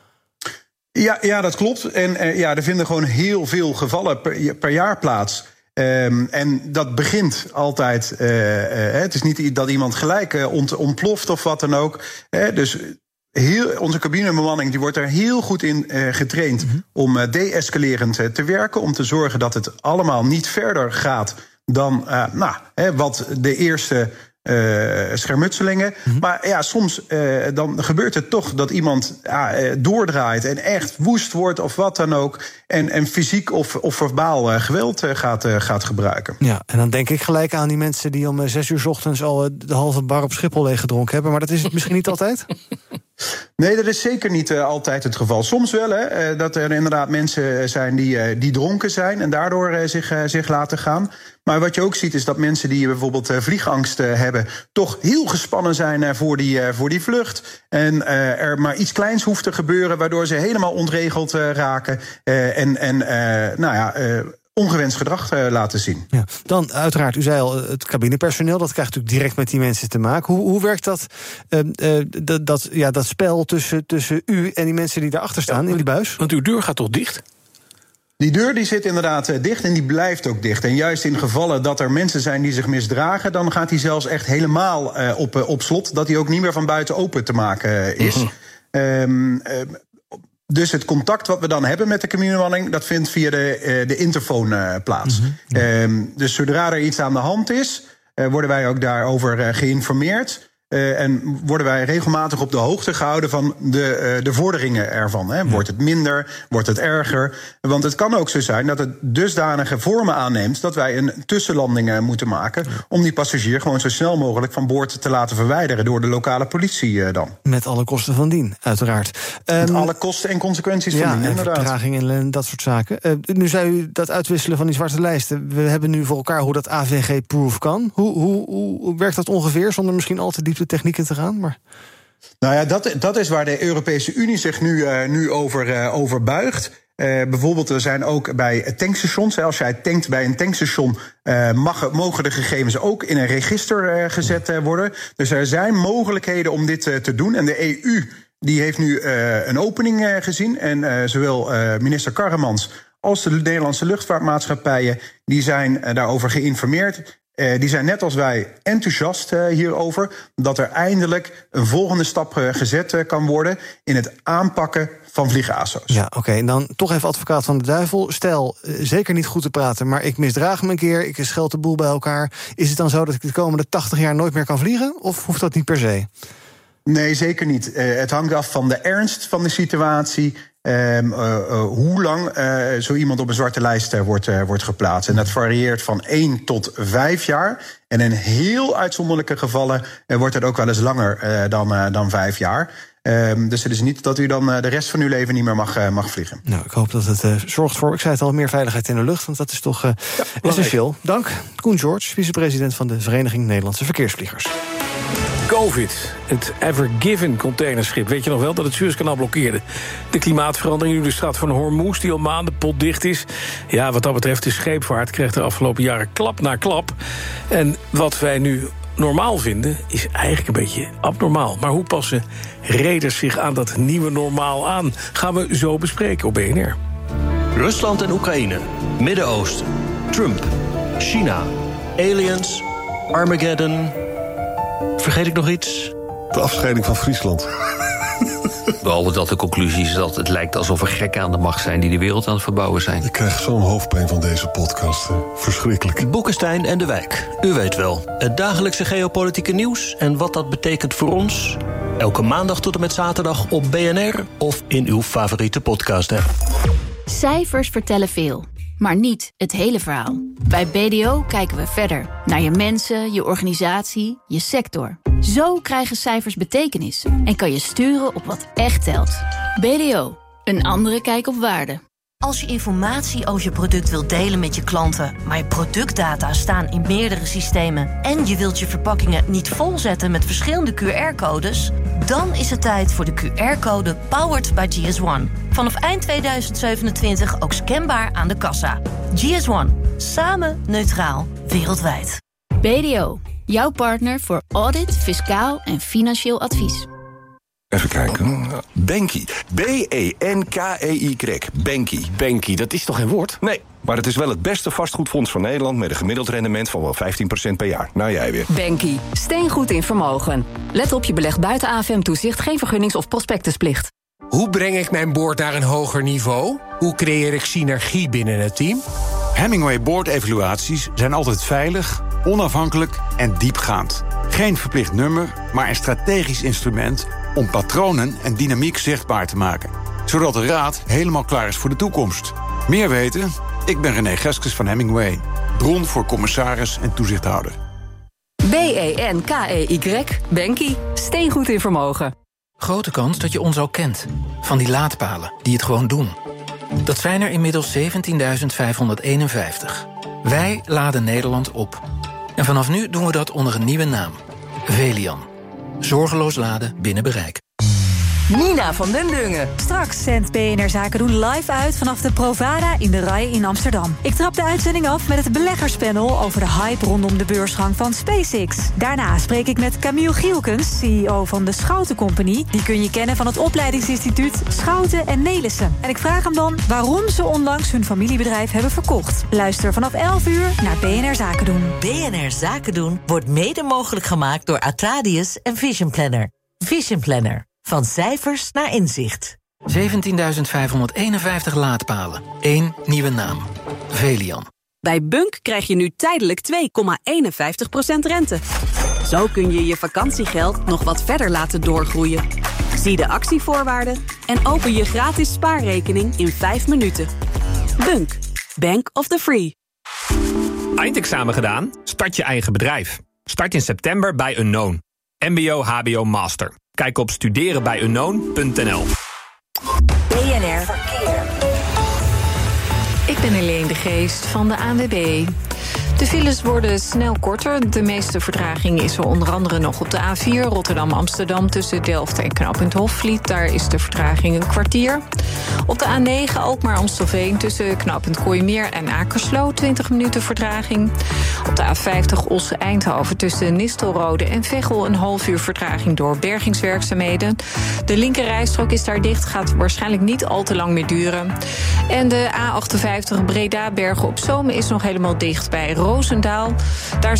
Ja, dat klopt. En er vinden gewoon heel veel gevallen per jaar plaats. En dat begint altijd. Het is niet dat iemand gelijk ontploft of wat dan ook. Dus onze cabinebemanning die wordt er heel goed in getraind om de-escalerend te werken. Om te zorgen dat het allemaal niet verder gaat dan wat de eerste schermutselingen. Mm-hmm. Maar soms dan gebeurt het toch dat iemand doordraait en echt woest wordt of wat dan ook. En fysiek of verbaal geweld gaat gebruiken. Ja, en dan denk ik gelijk aan die mensen die om 6 uur 's ochtends al de halve bar op Schiphol leeg gedronken hebben. Maar dat is het misschien niet altijd? Nee, dat is zeker niet altijd het geval. Soms wel, dat er inderdaad mensen zijn die dronken zijn en daardoor zich laten gaan. Maar wat je ook ziet is dat mensen die bijvoorbeeld vliegangst hebben, toch heel gespannen zijn voor die vlucht. En er maar iets kleins hoeft te gebeuren, waardoor ze helemaal ontregeld raken. Ongewenst gedrag laten zien. Ja. Dan uiteraard, u zei al, het cabinepersoneel, dat krijgt natuurlijk direct met die mensen te maken. Hoe werkt dat spel tussen u en die mensen die daarachter staan in die buis? Want uw deur gaat toch dicht? Die deur die zit inderdaad dicht en die blijft ook dicht. En juist in gevallen dat er mensen zijn die zich misdragen, dan gaat die zelfs echt helemaal op slot, dat die ook niet meer van buiten open te maken is. Dus het contact wat we dan hebben met de communebemanning, dat vindt via de interfoon plaats. Dus zodra er iets aan de hand is, worden wij ook daarover geïnformeerd. En worden wij regelmatig op de hoogte gehouden van de vorderingen ervan. Hè. Wordt het minder? Wordt het erger? Want het kan ook zo zijn dat het dusdanige vormen aanneemt dat wij een tussenlanding moeten maken om die passagier gewoon zo snel mogelijk van boord te laten verwijderen door de lokale politie dan. Met alle kosten van dien, uiteraard. Met alle kosten en consequenties van dien, inderdaad. Vertraging en dat soort zaken. Nu zei u dat uitwisselen van die zwarte lijsten. We hebben nu voor elkaar hoe dat AVG-proof kan. Hoe werkt dat ongeveer, zonder misschien al te diep de technieken te gaan? Maar nou ja, dat is waar de Europese Unie zich nu over buigt. Bijvoorbeeld, er zijn ook bij tankstations, als jij tankt bij een tankstation, mogen de gegevens ook in een register gezet worden. Dus er zijn mogelijkheden om dit te doen. En de EU die heeft nu een opening gezien. En zowel minister Karremans als de Nederlandse luchtvaartmaatschappijen die zijn daarover geïnformeerd. Die zijn net als wij enthousiast hierover, dat er eindelijk een volgende stap gezet kan worden in het aanpakken van vliegazo's. Ja, oké. En dan toch even advocaat van de duivel. Stel, zeker niet goed te praten, maar ik misdraag me een keer, ik scheld de boel bij elkaar. Is het dan zo dat ik de komende 80 jaar nooit meer kan vliegen? Of hoeft dat niet per se? Nee, zeker niet. Het hangt af van de ernst van de situatie. Hoe lang zo iemand op een zwarte lijst wordt geplaatst. En dat varieert van 1 tot 5 jaar. En in heel uitzonderlijke gevallen wordt het ook wel eens langer dan 5 jaar. Dus het is niet dat u dan de rest van uw leven niet meer mag vliegen. Nou, ik hoop dat het zorgt voor, ik zei het al, meer veiligheid in de lucht. Want dat is toch essentieel. Dank, Koen George, vicepresident van de Vereniging Nederlandse Verkeersvliegers. COVID, het Ever Given containerschip. Weet je nog wel dat het Suezkanaal blokkeerde? De klimaatverandering, nu de straat van Hormuz, die al maanden potdicht is. Ja, wat dat betreft, de scheepvaart kreeg de afgelopen jaren klap na klap. En wat wij nu normaal vinden, is eigenlijk een beetje abnormaal. Maar hoe passen reders zich aan dat nieuwe normaal aan? Gaan we zo bespreken op BNR. Rusland en Oekraïne, Midden-Oosten, Trump, China, aliens, Armageddon. Vergeet ik nog iets? De afscheiding van Friesland. Behalve dat de conclusie is dat het lijkt alsof er gekken aan de macht zijn die de wereld aan het verbouwen zijn. Ik krijg zo'n hoofdpijn van deze podcast. Verschrikkelijk. Boekenstein en de Wijk. U weet wel, het dagelijkse geopolitieke nieuws en wat dat betekent voor ons. Elke maandag tot en met zaterdag op BNR of in uw favoriete podcast-app. Cijfers vertellen veel, maar niet het hele verhaal. Bij BDO kijken we verder naar je mensen, je organisatie, je sector. Zo krijgen cijfers betekenis en kan je sturen op wat echt telt. BDO, een andere kijk op waarde. Als je informatie over je product wilt delen met je klanten, maar je productdata staan in meerdere systemen en je wilt je verpakkingen niet volzetten met verschillende QR-codes, dan is het tijd voor de QR-code Powered by GS1. Vanaf eind 2027 ook scanbaar aan de kassa. GS1. Samen neutraal. Wereldwijd. BDO. Jouw partner voor audit, fiscaal en financieel advies. Even kijken. Banky. B-E-N-K-E-Y. Banky. Banky, dat is toch geen woord? Nee, maar het is wel het beste vastgoedfonds van Nederland met een gemiddeld rendement van wel 15% per jaar. Nou, jij weer. Banky. Steengoed in vermogen. Let op, je belegt buiten AFM-toezicht, geen vergunnings- of prospectusplicht. Hoe breng ik mijn boord naar een hoger niveau? Hoe creëer ik synergie binnen het team? Hemingway boordevaluaties zijn altijd veilig, onafhankelijk en diepgaand. Geen verplicht nummer, maar een strategisch instrument om patronen en dynamiek zichtbaar te maken. Zodat de raad helemaal klaar is voor de toekomst. Meer weten? Ik ben René Geskes van Hemingway. Bron voor commissaris en toezichthouder. B-E-N-K-E-Y. Banky. Steengoed in vermogen. Grote kans dat je ons al kent. Van die laadpalen die het gewoon doen. Dat zijn er inmiddels 17.551. Wij laden Nederland op. En vanaf nu doen we dat onder een nieuwe naam. Velian. Zorgeloos laden binnen bereik. Nina van den Dungen. Straks zendt BNR Zaken doen live uit vanaf de Provada in de RAI in Amsterdam. Ik trap de uitzending af met het beleggerspanel over de hype rondom de beursgang van SpaceX. Daarna spreek ik met Camille Gielkens, CEO van de Schouten Company. Die kun je kennen van het opleidingsinstituut Schouten en Nelissen. En ik vraag hem dan waarom ze onlangs hun familiebedrijf hebben verkocht. Luister vanaf 11 uur naar BNR Zaken doen. BNR Zaken doen wordt mede mogelijk gemaakt door Atradius en Vision Planner. Vision Planner. Van cijfers naar inzicht. 17.551 laadpalen. 1 nieuwe naam. Velian. Bij Bunk krijg je nu tijdelijk 2,51% rente. Zo kun je je vakantiegeld nog wat verder laten doorgroeien. Zie de actievoorwaarden en open je gratis spaarrekening in 5 minuten. Bunk. Bank of the Free. Eindexamen gedaan? Start je eigen bedrijf. Start in september bij Unknown. MBO, HBO, Master. Kijk op studerenbijunknown.nl. BNR Verkeer. Ik ben Helene de Geest van de ANWB. De files worden snel korter. De meeste vertraging is er onder andere nog op de A4 Rotterdam-Amsterdam tussen Delft en knooppunt Hofvliet. Daar is de vertraging een kwartier. Op de A9 Alkmaar-Amstelveen tussen knooppunt Kooimeer en Akersloot 20 minuten vertraging. Op de A50 Osse-Eindhoven tussen Nistelrode en Veghel een half uur vertraging door bergingswerkzaamheden. De linkerrijstrook is daar dicht, gaat waarschijnlijk niet al te lang meer duren. En de A58 Breda-Bergen op Zoom is nog helemaal dicht bij Roosendaal. Daar